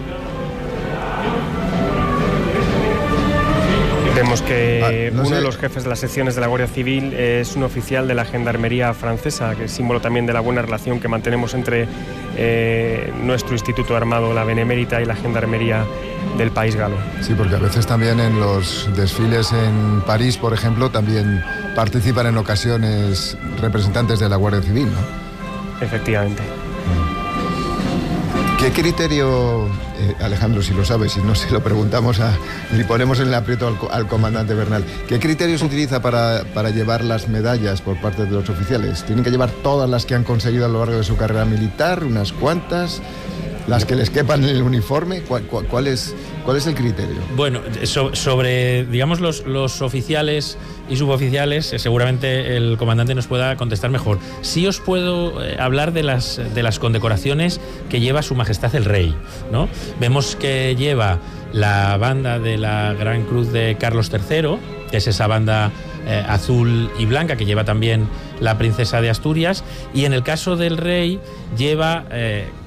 [SPEAKER 1] Vemos que uno de los jefes de las secciones de la Guardia Civil es un oficial de la Gendarmería francesa, que es símbolo también de la buena relación que mantenemos entre nuestro Instituto Armado, la Benemérita, y la Gendarmería del país galo.
[SPEAKER 3] Sí, porque a veces también en los desfiles en París, por ejemplo, también participan en ocasiones representantes de la Guardia Civil, ¿no?
[SPEAKER 1] Efectivamente.
[SPEAKER 3] ¿Qué criterio, Alejandro, si lo sabes, si no se lo preguntamos y ponemos en el aprieto al comandante Bernal, qué criterio se utiliza para llevar las medallas por parte de los oficiales? ¿Tienen que llevar todas las que han conseguido a lo largo de su carrera militar, unas cuantas, las que les quepan en el uniforme? ¿Cuál es el criterio?
[SPEAKER 4] Bueno, sobre digamos los oficiales y suboficiales, seguramente el comandante nos pueda contestar mejor. Sí os puedo hablar de las condecoraciones que lleva Su Majestad el Rey, ¿no? Vemos que lleva la banda de la Gran Cruz de Carlos III, que es esa banda azul y blanca que lleva también la princesa de Asturias, y en el caso del rey lleva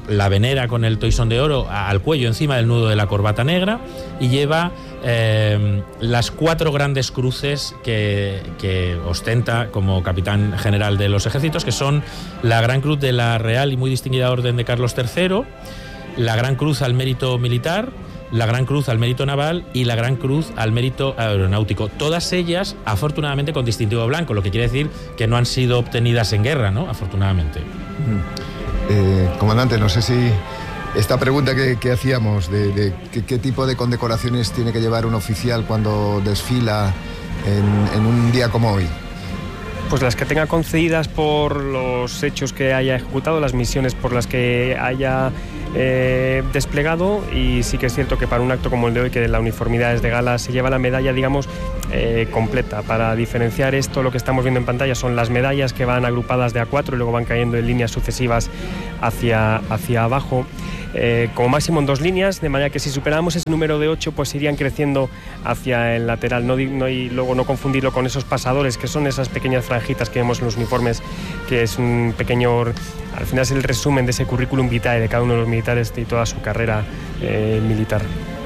[SPEAKER 4] la venera con el toisón de oro al cuello encima del nudo de la corbata negra, y lleva las 4 grandes cruces que ostenta como capitán general de los ejércitos, que son la Gran Cruz de la Real y muy distinguida Orden de Carlos III, la Gran Cruz al Mérito Militar, la Gran Cruz al Mérito Naval y la Gran Cruz al Mérito Aeronáutico. Todas ellas, afortunadamente, con distintivo blanco, lo que quiere decir que no han sido obtenidas en guerra, ¿no? Afortunadamente.
[SPEAKER 3] Comandante, no sé si esta pregunta que hacíamos de qué tipo de condecoraciones tiene que llevar un oficial cuando desfila en un día como hoy.
[SPEAKER 1] Pues las que tenga concedidas por los hechos que haya ejecutado, las misiones por las que haya desplegado, y sí que es cierto que para un acto como el de hoy, que la uniformidad es de gala, se lleva la medalla, digamos, completa. Para diferenciar esto, lo que estamos viendo en pantalla son las medallas que van agrupadas de a 4 y luego van cayendo en líneas sucesivas hacia abajo. Como máximo en 2 líneas, de manera que si superamos ese número de 8, pues irían creciendo hacia el lateral, y luego no confundirlo con esos pasadores, que son esas pequeñas franjitas que vemos en los uniformes, que es un pequeño, al final es el resumen de ese currículum vitae de cada uno de los militares y toda su carrera militar.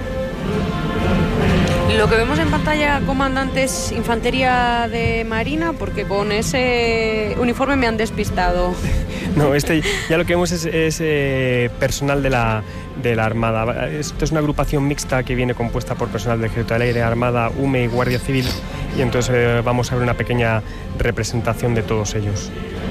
[SPEAKER 2] Lo que vemos en pantalla, comandante, es infantería de marina, porque con ese uniforme me han despistado.
[SPEAKER 1] No, ya lo que vemos es personal de la Armada. Esto es una agrupación mixta que viene compuesta por personal del Ejército del Aire, Armada, UME y Guardia Civil, y entonces vamos a ver una pequeña representación de todos ellos.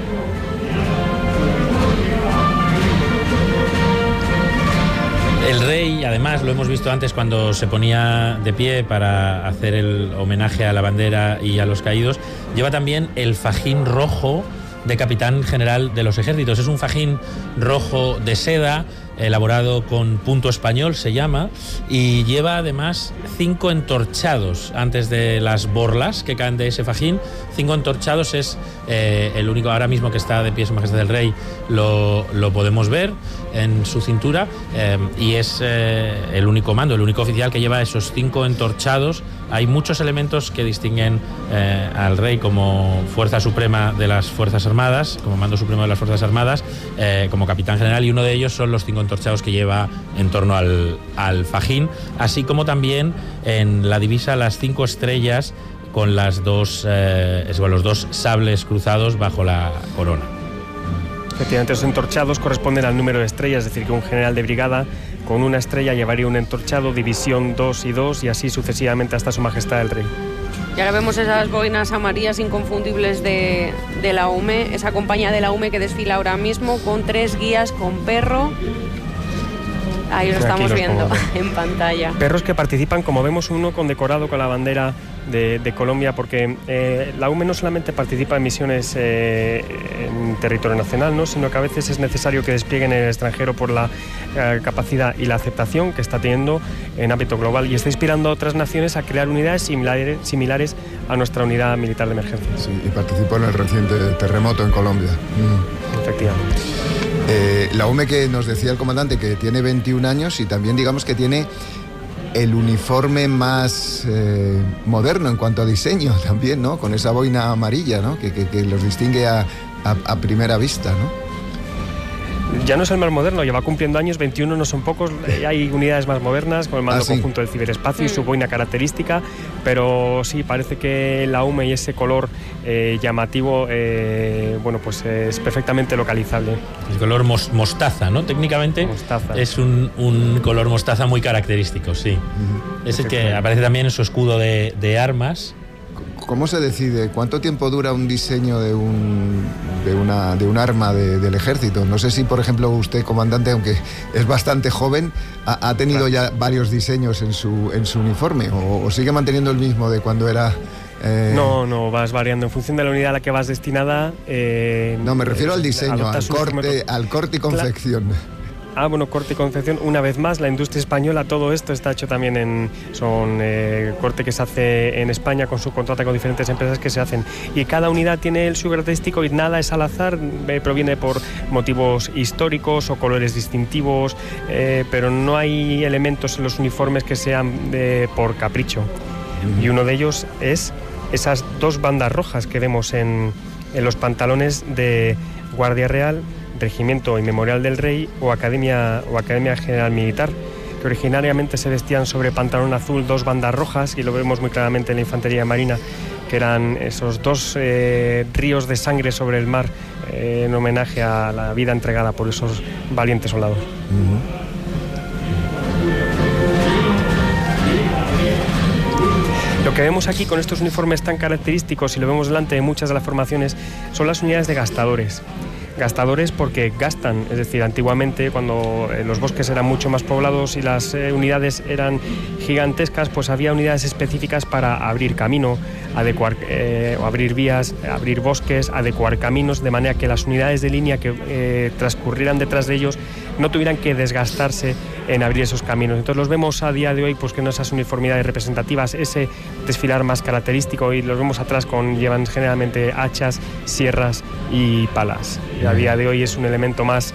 [SPEAKER 4] El rey, además, lo hemos visto antes cuando se ponía de pie para hacer el homenaje a la bandera y a los caídos, lleva también el fajín rojo de capitán general de los ejércitos. Es un fajín rojo de seda, elaborado con punto español, se llama, y lleva además 5 entorchados antes de las borlas que caen de ese fajín. 5 entorchados es el único, ahora mismo que está de pie Su Majestad el Rey, lo podemos ver en su cintura, y es el único mando, el único oficial que lleva esos 5 entorchados. Hay muchos elementos que distinguen al rey como fuerza suprema de las Fuerzas Armadas, como mando supremo de las Fuerzas Armadas, como capitán general, y uno de ellos son los 5 entorchados que lleva en torno al fajín, así como también en la divisa las 5 estrellas con los 2 sables cruzados bajo la corona.
[SPEAKER 1] Efectivamente, los entorchados corresponden al número de estrellas, es decir, que un general de brigada con una estrella llevaría un entorchado, división 2 y 2, y así sucesivamente hasta Su Majestad el Rey.
[SPEAKER 2] Y ahora vemos esas boinas amarillas inconfundibles de la UME, esa compañía de la UME que desfila ahora mismo con 3 guías con perro. Ahí lo estamos viendo en pantalla.
[SPEAKER 1] Perros que participan, como vemos, uno condecorado con la bandera de Colombia, porque la UME no solamente participa en misiones en territorio nacional, ¿no?, sino que a veces es necesario que desplieguen en el extranjero por la capacidad y la aceptación que está teniendo en ámbito global, y está inspirando a otras naciones a crear unidades similares a nuestra unidad militar de emergencia.
[SPEAKER 3] Sí, y participó en el reciente terremoto en Colombia.
[SPEAKER 1] Efectivamente.
[SPEAKER 3] La UME, que nos decía el comandante, que tiene 21 años y también digamos que tiene el uniforme más moderno en cuanto a diseño también, ¿no? Con esa boina amarilla, ¿no?, que los distingue a primera vista, ¿no?
[SPEAKER 1] Ya no es el más moderno, lleva cumpliendo años, 21 no son pocos, hay unidades más modernas con el mando conjunto del ciberespacio y su boina característica, pero sí, parece que la UME y ese color llamativo, pues es perfectamente localizable.
[SPEAKER 4] El color mostaza, ¿no? Técnicamente mostaza. Es un color mostaza muy característico, sí. Es el que aparece también en su escudo de armas.
[SPEAKER 3] ¿Cómo se decide? ¿Cuánto tiempo dura un diseño de un arma del ejército? No sé si, por ejemplo, usted, comandante, aunque es bastante joven, ha tenido ya varios diseños en su uniforme, o sigue manteniendo el mismo de cuando era...
[SPEAKER 1] No, vas variando en función de la unidad a la que vas destinada.
[SPEAKER 3] No, me refiero al diseño, al corte y confección.
[SPEAKER 1] Corte y confección. Una vez más, la industria española, todo esto está hecho también corte que se hace en España, con subcontrata con diferentes empresas que se hacen. Y cada unidad tiene el su característico y nada es al azar, proviene por motivos históricos o colores distintivos, pero no hay elementos en los uniformes que sean por capricho. Y uno de ellos es esas 2 bandas rojas que vemos en los pantalones de Guardia Real Regimiento y Memorial del Rey o Academia General Militar, que originariamente se vestían sobre pantalón azul 2 bandas rojas, y lo vemos muy claramente en la infantería marina, que eran esos 2 ríos de sangre sobre el mar, en homenaje a la vida entregada por esos valientes soldados. Lo que vemos aquí con estos uniformes tan característicos, y lo vemos delante de muchas de las formaciones, son las unidades de gastadores. Gastadores porque gastan, es decir, antiguamente cuando los bosques eran mucho más poblados y las unidades eran gigantescas, pues había unidades específicas para abrir camino, adecuar o abrir vías, abrir bosques, adecuar caminos, de manera que las unidades de línea que transcurrieran detrás de ellos no tuvieran que desgastarse en abrir esos caminos. Entonces los vemos a día de hoy pues con esas uniformidades representativas, ese desfilar más característico, y los vemos atrás llevan generalmente hachas, sierras y palas. Y a día de hoy es un elemento más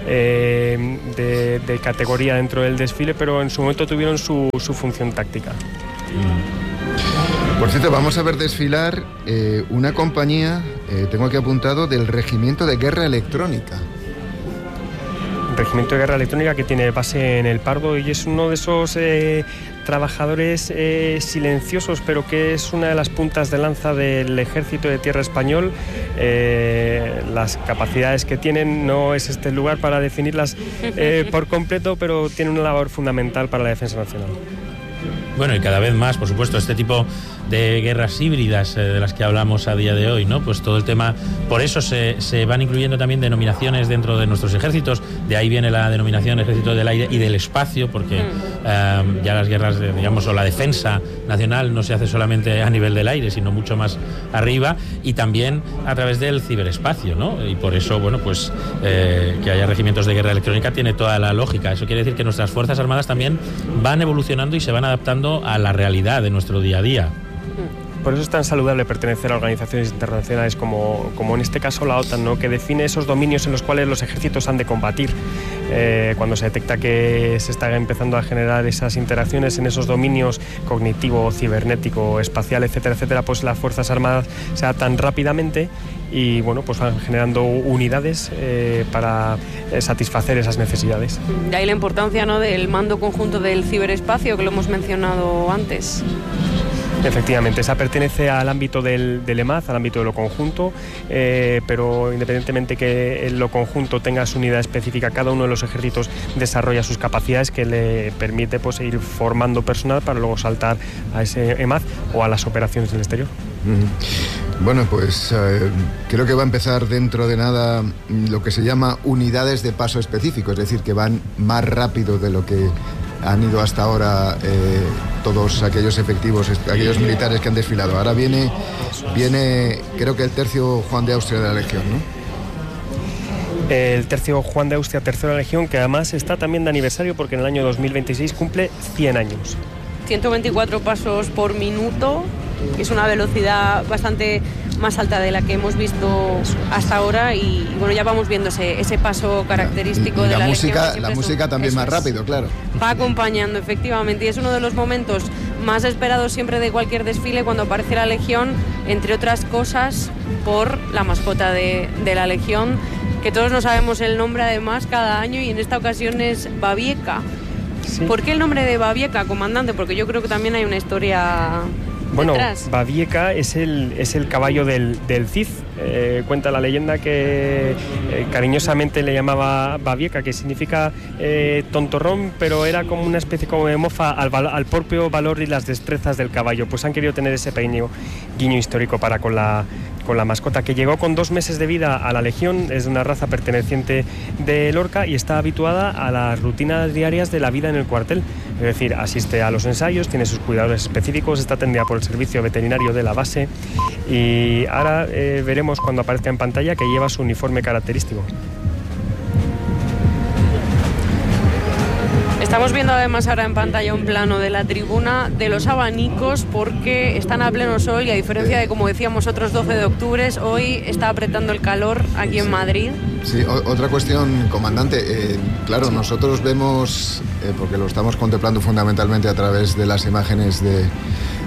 [SPEAKER 1] de categoría dentro del desfile, pero en su momento tuvieron su función táctica.
[SPEAKER 3] Por cierto, vamos a ver desfilar una compañía, tengo aquí apuntado, del Regimiento de Guerra Electrónica.
[SPEAKER 1] Regimiento de Guerra Electrónica, que tiene base en El Pardo y es uno de esos trabajadores silenciosos, pero que es una de las puntas de lanza del Ejército de Tierra español. Las capacidades que tienen, no es este el lugar para definirlas por completo, pero tienen una labor fundamental para la defensa nacional.
[SPEAKER 4] Bueno, y cada vez más, por supuesto, este tipo de guerras híbridas de las que hablamos a día de hoy, ¿no? Pues todo el tema, por eso se van incluyendo también denominaciones dentro de nuestros ejércitos. De ahí viene la denominación Ejército del Aire y del Espacio, porque ya las guerras, digamos, o la defensa nacional no se hace solamente a nivel del aire, sino mucho más arriba, y también a través del ciberespacio, ¿no? Y por eso, bueno, pues que haya regimientos de guerra electrónica tiene toda la lógica. Eso quiere decir que nuestras Fuerzas Armadas también van evolucionando y se van adaptando a la realidad de nuestro día a día.
[SPEAKER 1] Por eso es tan saludable pertenecer a organizaciones internacionales como en este caso la OTAN, ¿no? Que define esos dominios en los cuales los ejércitos han de combatir. Cuando se detecta que se está empezando a generar esas interacciones en esos dominios cognitivo, cibernético, espacial, etcétera, etcétera, pues las Fuerzas Armadas se adaptan rápidamente y bueno, pues van generando unidades para satisfacer esas necesidades.
[SPEAKER 2] De ahí la importancia, ¿no?, del mando conjunto del ciberespacio, que lo hemos mencionado antes.
[SPEAKER 1] Efectivamente, esa pertenece al ámbito del EMAD, al ámbito de lo conjunto, pero independientemente que lo conjunto tenga su unidad específica, cada uno de los ejércitos desarrolla sus capacidades que le permite pues ir formando personal para luego saltar a ese EMAD o a las operaciones del exterior.
[SPEAKER 3] Bueno, pues creo que va a empezar dentro de nada lo que se llama unidades de paso específico, es decir, que van más rápido de lo que han ido hasta ahora todos aquellos efectivos, aquellos militares que han desfilado. Ahora viene creo que el tercio Juan de Austria de la Legión, ¿no?
[SPEAKER 1] El tercio Juan de Austria, tercera Legión, que además está también de aniversario porque en el año 2026 cumple 100 años. 124
[SPEAKER 2] pasos por minuto, que es una velocidad bastante más alta de la que hemos visto hasta ahora, y bueno, ya vamos viendo ese paso característico de la
[SPEAKER 3] música,
[SPEAKER 2] Legión.
[SPEAKER 3] La música también más rápido, claro.
[SPEAKER 2] Va acompañando, efectivamente, y es uno de los momentos más esperados siempre de cualquier desfile, cuando aparece la Legión, entre otras cosas por la mascota de la Legión, que todos no sabemos el nombre además cada año, y en esta ocasión es Babieca. Sí. ¿Por qué el nombre de Babieca, comandante? Porque yo creo que también hay una historia.
[SPEAKER 1] Bueno,
[SPEAKER 2] detrás.
[SPEAKER 1] Babieca es el caballo del Cid. Cuenta la leyenda que cariñosamente le llamaba Babieca, que significa tontorrón, pero era como una especie como de mofa al propio valor y las destrezas del caballo. Pues han querido tener ese pequeño guiño histórico para con la mascota, que llegó con 2 meses de vida a la Legión. Es de una raza perteneciente de Lorca y está habituada a las rutinas diarias de la vida en el cuartel. Es decir, asiste a los ensayos, tiene sus cuidadores específicos, está atendida por el servicio veterinario de la base, y ahora veremos cuando aparezca en pantalla que lleva su uniforme característico.
[SPEAKER 2] Estamos viendo además ahora en pantalla un plano de la tribuna de los abanicos, porque están a pleno sol y, a diferencia de, como decíamos, otros 12 de octubre, hoy está apretando el calor aquí en Madrid.
[SPEAKER 3] Sí, otra cuestión, comandante. Claro, nosotros vemos, porque lo estamos contemplando fundamentalmente a través de las imágenes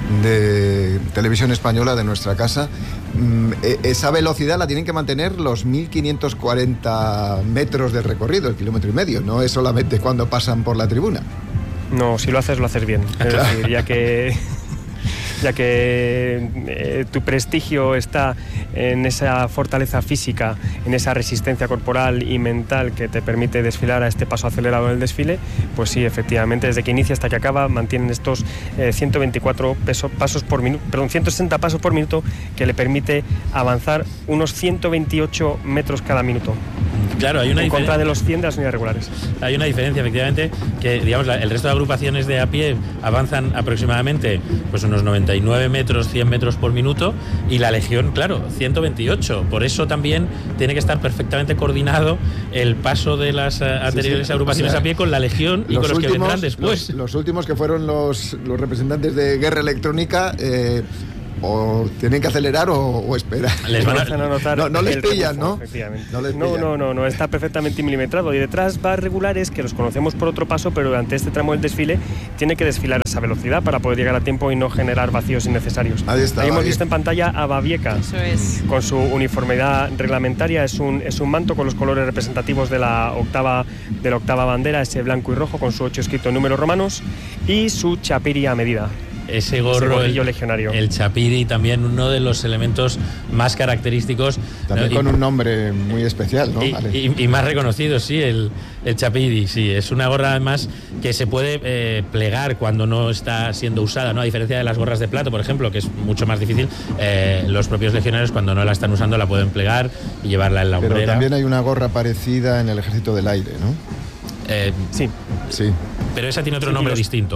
[SPEAKER 3] de Televisión Española, de nuestra casa. Esa velocidad la tienen que mantener los 1.540 metros de recorrido, el 1,5 kilómetros, no es solamente cuando pasan por la tribuna.
[SPEAKER 1] No, si lo haces bien. Es decir, ya que tu prestigio está en esa fortaleza física, en esa resistencia corporal y mental que te permite desfilar a este paso acelerado del desfile, pues sí, efectivamente, desde que inicia hasta que acaba mantienen estos 160 pasos por minuto, que le permite avanzar unos 128 metros cada minuto.
[SPEAKER 4] Claro, hay una
[SPEAKER 1] en contra de los 100 de las unidades regulares.
[SPEAKER 4] Hay una diferencia, efectivamente, que digamos el resto de agrupaciones de a pie avanzan aproximadamente pues unos 99 metros, 100 metros por minuto, y la Legión, claro, 128. Por eso también tiene que estar perfectamente coordinado el paso de las anteriores agrupaciones a pie con la Legión y con los que vendrán después.
[SPEAKER 3] Los últimos, que fueron los representantes de Guerra Electrónica, o tienen que acelerar o esperar.
[SPEAKER 1] Les van a notar
[SPEAKER 3] no les pillan,
[SPEAKER 1] rebufo,
[SPEAKER 3] ¿no?
[SPEAKER 1] Efectivamente.
[SPEAKER 3] No,
[SPEAKER 1] está perfectamente milimetrado. Y detrás va regulares que los conocemos por otro paso, pero durante este tramo del desfile tiene que desfilar a esa velocidad para poder llegar a tiempo y no generar vacíos innecesarios.
[SPEAKER 3] Ahí está.
[SPEAKER 1] Ahí hemos visto en pantalla a Babieca.
[SPEAKER 2] Eso es.
[SPEAKER 1] Con su uniformidad reglamentaria, es un manto con los colores representativos de la octava bandera, ese blanco y rojo con su 8 escrito en números romanos, y su chapiri a medida.
[SPEAKER 4] Ese gorro,
[SPEAKER 1] legionario.
[SPEAKER 4] El chapiri, también uno de los elementos más característicos.
[SPEAKER 3] También con un nombre muy especial, ¿no?
[SPEAKER 4] Y más reconocido, sí, el chapiri, sí. Es una gorra, además, que se puede plegar cuando no está siendo usada, ¿no? A diferencia de las gorras de plato, por ejemplo, que es mucho más difícil, los propios legionarios, cuando no la están usando, la pueden plegar y llevarla en la hombrera.
[SPEAKER 3] Pero también hay una gorra parecida en el Ejército del Aire, ¿no?
[SPEAKER 1] Sí.
[SPEAKER 4] Pero esa tiene otro nombre distinto.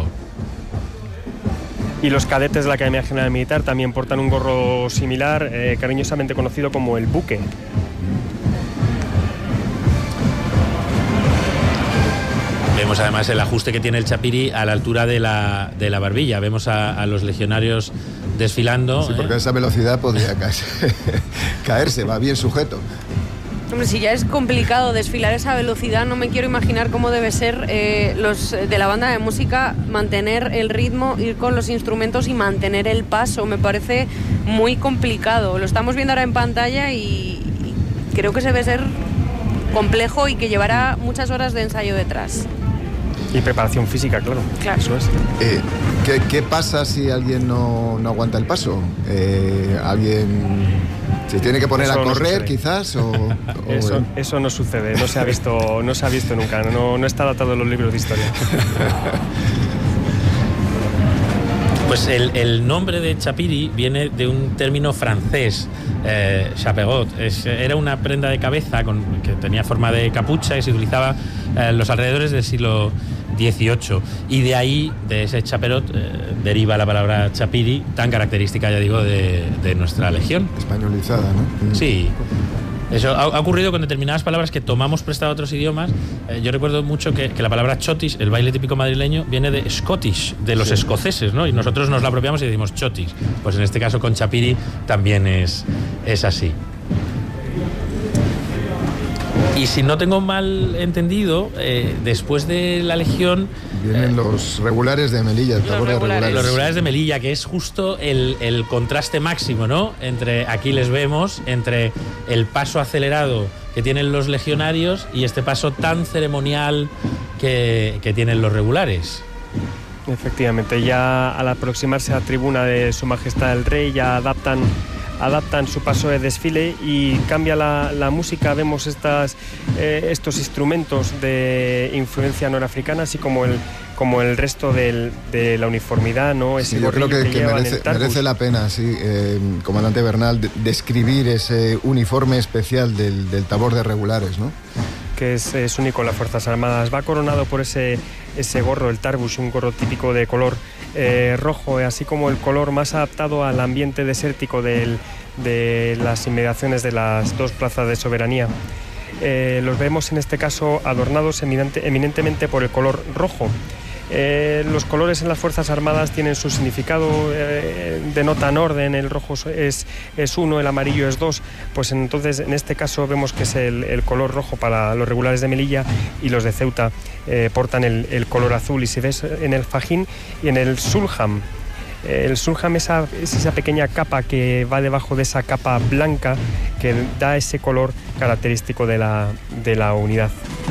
[SPEAKER 1] Y los cadetes de la Academia General Militar también portan un gorro similar, cariñosamente conocido como el buque.
[SPEAKER 4] Vemos además el ajuste que tiene el chapiri a la altura de la barbilla. Vemos a los legionarios desfilando.
[SPEAKER 3] Sí, porque a esa velocidad podría caerse, va bien sujeto.
[SPEAKER 2] Hombre, si ya es complicado desfilar esa velocidad, no me quiero imaginar cómo debe ser los de la banda de música mantener el ritmo, ir con los instrumentos y mantener el paso. Me parece muy complicado. Lo estamos viendo ahora en pantalla y creo que se debe ser complejo y que llevará muchas horas de ensayo detrás.
[SPEAKER 1] Y preparación física, claro. Eso es.
[SPEAKER 3] ¿Qué pasa si alguien no aguanta el paso? ¿Alguien se tiene que poner a correr, quizás?
[SPEAKER 1] Eso no sucede, no se ha visto nunca, no está datado en los libros de historia.
[SPEAKER 4] Pues el nombre de chapiri viene de un término francés, chaperote. Era una prenda de cabeza que tenía forma de capucha y se utilizaba en los alrededores del siglo XVIII. Y de ahí, de ese chaperote, deriva la palabra chapiri, tan característica, ya digo, de nuestra legión.
[SPEAKER 3] Españolizada, ¿no?
[SPEAKER 4] Sí. Eso ha ocurrido con determinadas palabras que tomamos prestado a otros idiomas. Yo recuerdo mucho que la palabra chotis, el baile típico madrileño, viene de Scottish, de los escoceses, ¿no? Y nosotros nos la apropiamos y decimos chotis. Pues en este caso con chapiri también es así. Y si no tengo mal entendido, después de la Legión...
[SPEAKER 3] Vienen los regulares de Melilla, el tabor de regulares.
[SPEAKER 4] Los regulares de Melilla, que es justo el contraste máximo, ¿no? Aquí les vemos, entre el paso acelerado que tienen los legionarios y este paso tan ceremonial que tienen los regulares.
[SPEAKER 1] Efectivamente, ya al aproximarse a la tribuna de Su Majestad el Rey, ya adaptan su paso de desfile y cambia la música. Vemos estos instrumentos de influencia norafricana, así como el resto de la uniformidad, ¿no? Ese
[SPEAKER 3] yo creo que merece la pena, comandante Bernal, describir ese uniforme especial del tabor de regulares, ¿no?
[SPEAKER 1] Que es único en las Fuerzas Armadas. Va coronado por ese gorro, el tarbush, un gorro típico de color rojo, así como el color más adaptado al ambiente desértico de las inmediaciones de las dos plazas de soberanía. Los vemos en este caso adornados eminentemente por el color rojo. Los colores en las Fuerzas Armadas tienen su significado, denotan orden, el rojo es 1, el amarillo es 2, pues entonces en este caso vemos que es el color rojo para los regulares de Melilla, y los de Ceuta portan el color azul, y si ves en el fajín y en el sulham El Sunham es esa pequeña capa que va debajo de esa capa blanca que da ese color característico de la unidad.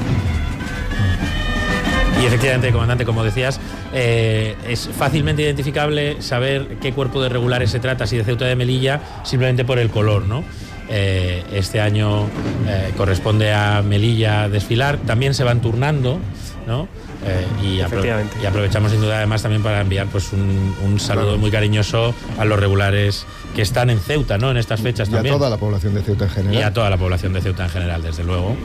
[SPEAKER 4] Y efectivamente, comandante, como decías, es fácilmente identificable saber qué cuerpo de regulares se trata, si de Ceuta o de Melilla, simplemente por el color, ¿no? Este año corresponde a Melilla desfilar, también se van turnando, ¿no? Y aprovechamos sin duda además también para enviar pues un saludo muy cariñoso a los regulares que están en Ceuta, ¿no? En estas fechas también.
[SPEAKER 3] Y a toda la población de Ceuta en general.
[SPEAKER 4] Y a toda la población de Ceuta en general, desde luego.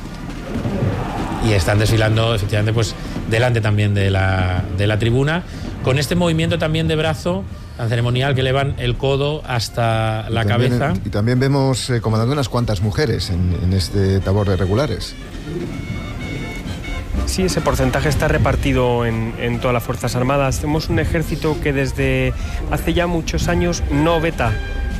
[SPEAKER 4] Y están desfilando efectivamente pues delante también de la tribuna, con este movimiento también de brazo tan ceremonial que elevan el codo hasta la cabeza.
[SPEAKER 3] Y también vemos, comandando, unas cuantas mujeres en este tabor de regulares.
[SPEAKER 1] Sí, ese porcentaje está repartido en todas las Fuerzas Armadas. Tenemos un ejército que desde hace ya muchos años no veta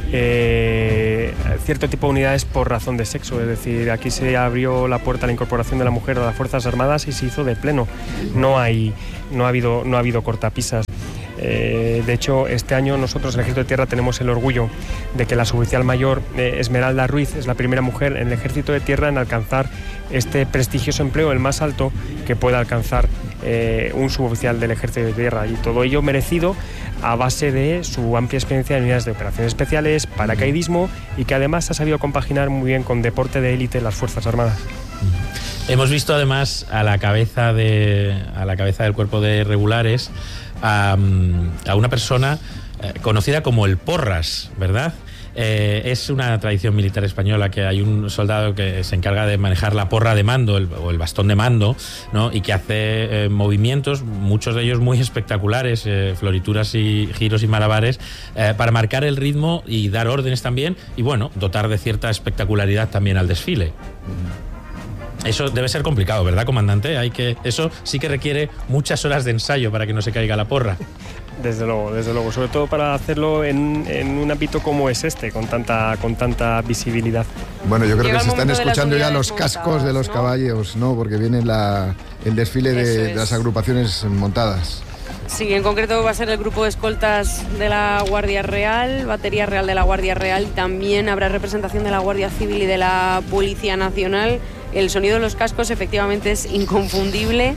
[SPEAKER 1] cierto tipo de unidades por razón de sexo, es decir, aquí se abrió la puerta a la incorporación de la mujer a las Fuerzas Armadas y se hizo de pleno. No ha habido cortapisas. De hecho, este año nosotros, el Ejército de Tierra, tenemos el orgullo de que la suboficial mayor Esmeralda Ruiz es la primera mujer en el Ejército de Tierra en alcanzar este prestigioso empleo, el más alto que pueda alcanzar un suboficial del Ejército de Tierra, y todo ello merecido a base de su amplia experiencia en unidades de operaciones especiales, paracaidismo, y que además ha sabido compaginar muy bien con deporte de élite en las Fuerzas Armadas.
[SPEAKER 4] Hemos visto además a la cabeza del cuerpo de regulares a una persona conocida como el Porras, ¿verdad? Es una tradición militar española que hay un soldado que se encarga de manejar la porra de mando o el bastón de mando, ¿no? Y que hace movimientos, muchos de ellos muy espectaculares, florituras y giros y malabares, para marcar el ritmo y dar órdenes también, y bueno, dotar de cierta espectacularidad también al desfile. Eso debe ser complicado, ¿verdad, comandante? Eso sí que requiere muchas horas de ensayo para que no se caiga la porra.
[SPEAKER 1] Desde luego, sobre todo para hacerlo en un ámbito como es este, con tanta visibilidad.
[SPEAKER 3] Bueno, yo creo que se están escuchando ya los cascos de los caballos, ¿no? Porque viene el desfile de las agrupaciones montadas.
[SPEAKER 2] Sí, en concreto va a ser el grupo de escoltas de la Guardia Real, Batería Real de la Guardia Real, y también habrá representación de la Guardia Civil y de la Policía Nacional. El sonido de los cascos efectivamente es inconfundible.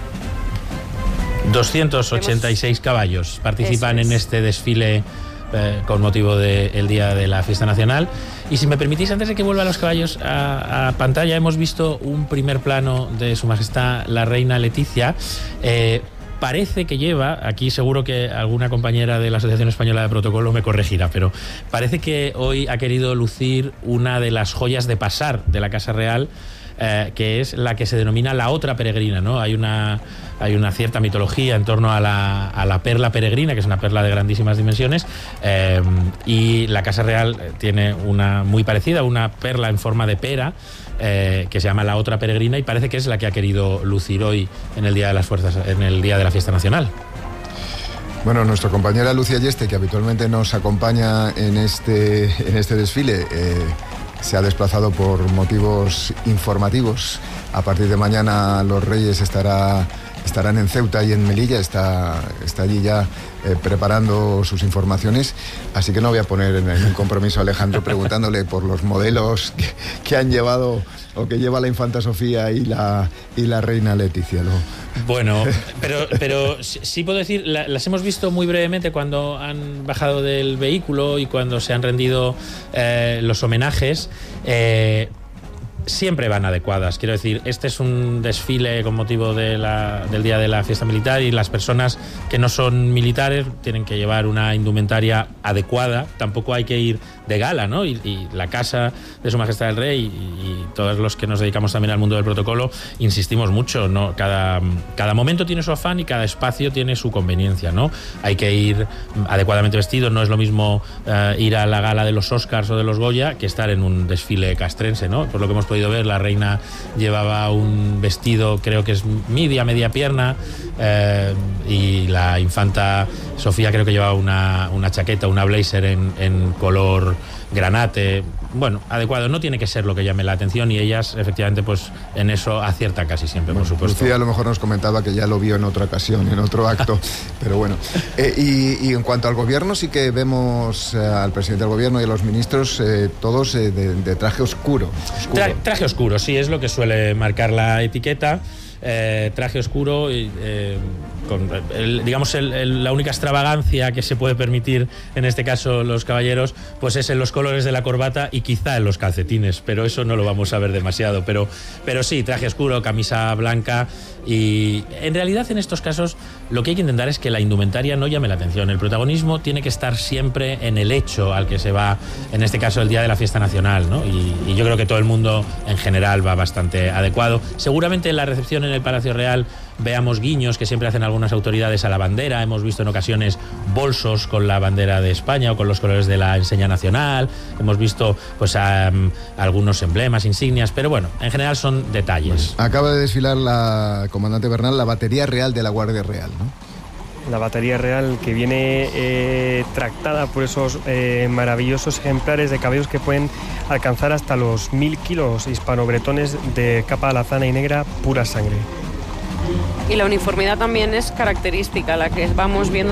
[SPEAKER 4] 286 caballos participan en este desfile con motivo del Día de la Fiesta Nacional. Y si me permitís, antes de que vuelvan los caballos a pantalla, hemos visto un primer plano de Su Majestad la Reina Leticia. Parece que lleva, aquí seguro que alguna compañera de la Asociación Española de Protocolo me corregirá, pero parece que hoy ha querido lucir una de las joyas de pasar de la Casa Real, que es la que se denomina la otra peregrina, ¿no? Hay una cierta mitología en torno a la perla peregrina, que es una perla de grandísimas dimensiones, y la Casa Real tiene una muy parecida, una perla en forma de pera, que se llama la otra peregrina, y parece que es la que ha querido lucir hoy en el Día de las Fuerzas, en el Día de la Fiesta Nacional.
[SPEAKER 3] Bueno, nuestra compañera Lucía Yeste, que habitualmente nos acompaña en este desfile, se ha desplazado por motivos informativos. A partir de mañana los Reyes estarán en Ceuta y en Melilla, está allí ya preparando sus informaciones, así que no voy a poner en un compromiso a Alejandro preguntándole por los modelos que han llevado o que lleva la Infanta Sofía y la Reina Leticia, ¿no?
[SPEAKER 4] Bueno, pero sí puedo decir, las hemos visto muy brevemente cuando han bajado del vehículo y cuando se han rendido los homenajes. Siempre van adecuadas. Quiero decir, este es un desfile con motivo del Día de la Fiesta Militar, y las personas que no son militares tienen que llevar una indumentaria adecuada. Tampoco hay que ir de gala, ¿no? Y la casa de Su Majestad el Rey y todos los que nos dedicamos también al mundo del protocolo insistimos mucho, ¿no? Cada momento tiene su afán y cada espacio tiene su conveniencia, ¿no? Hay que ir adecuadamente vestido. No es lo mismo ir a la gala de los Oscars o de los Goya que estar en un desfile castrense, ¿no? Por lo que hemos podido ver, la reina llevaba un vestido, creo que es media pierna, y la infanta Sofía creo que llevaba una chaqueta, una blazer en color granate. Bueno, adecuado, no tiene que ser lo que llame la atención, y ellas efectivamente pues en eso aciertan casi siempre, por supuesto.
[SPEAKER 3] Lucía a lo mejor nos comentaba que ya lo vio en otra ocasión, en otro acto, pero bueno. Y en cuanto al gobierno, sí que vemos al presidente del gobierno y a los ministros todos de traje oscuro.
[SPEAKER 4] Traje oscuro, sí, es lo que suele marcar la etiqueta. Traje oscuro y con la única extravagancia que se puede permitir en este caso los caballeros pues es en los colores de la corbata y quizá en los calcetines, pero eso no lo vamos a ver demasiado, pero sí, traje oscuro, camisa blanca, y en realidad en estos casos lo que hay que intentar es que la indumentaria no llame la atención. El protagonismo tiene que estar siempre en el hecho al que se va, en este caso el día de la fiesta nacional, ¿no? Y yo creo que todo el mundo en general va bastante adecuado. Seguramente en la recepción en el Palacio Real veamos guiños que siempre hacen algunas autoridades a la bandera. Hemos visto en ocasiones bolsos con la bandera de España o con los colores de la enseña nacional. Hemos visto pues algunos emblemas, insignias, pero bueno, en general son detalles.
[SPEAKER 3] Acaba de desfilar la comandante Bernal, la batería real de la Guardia Real, ¿no?
[SPEAKER 1] La batería real que viene tractada por esos maravillosos ejemplares de caballos que pueden alcanzar hasta los 1000 kilos, hispano-bretones de capa alazana y negra, pura sangre.
[SPEAKER 2] Y la uniformidad también es característica, la que vamos viendo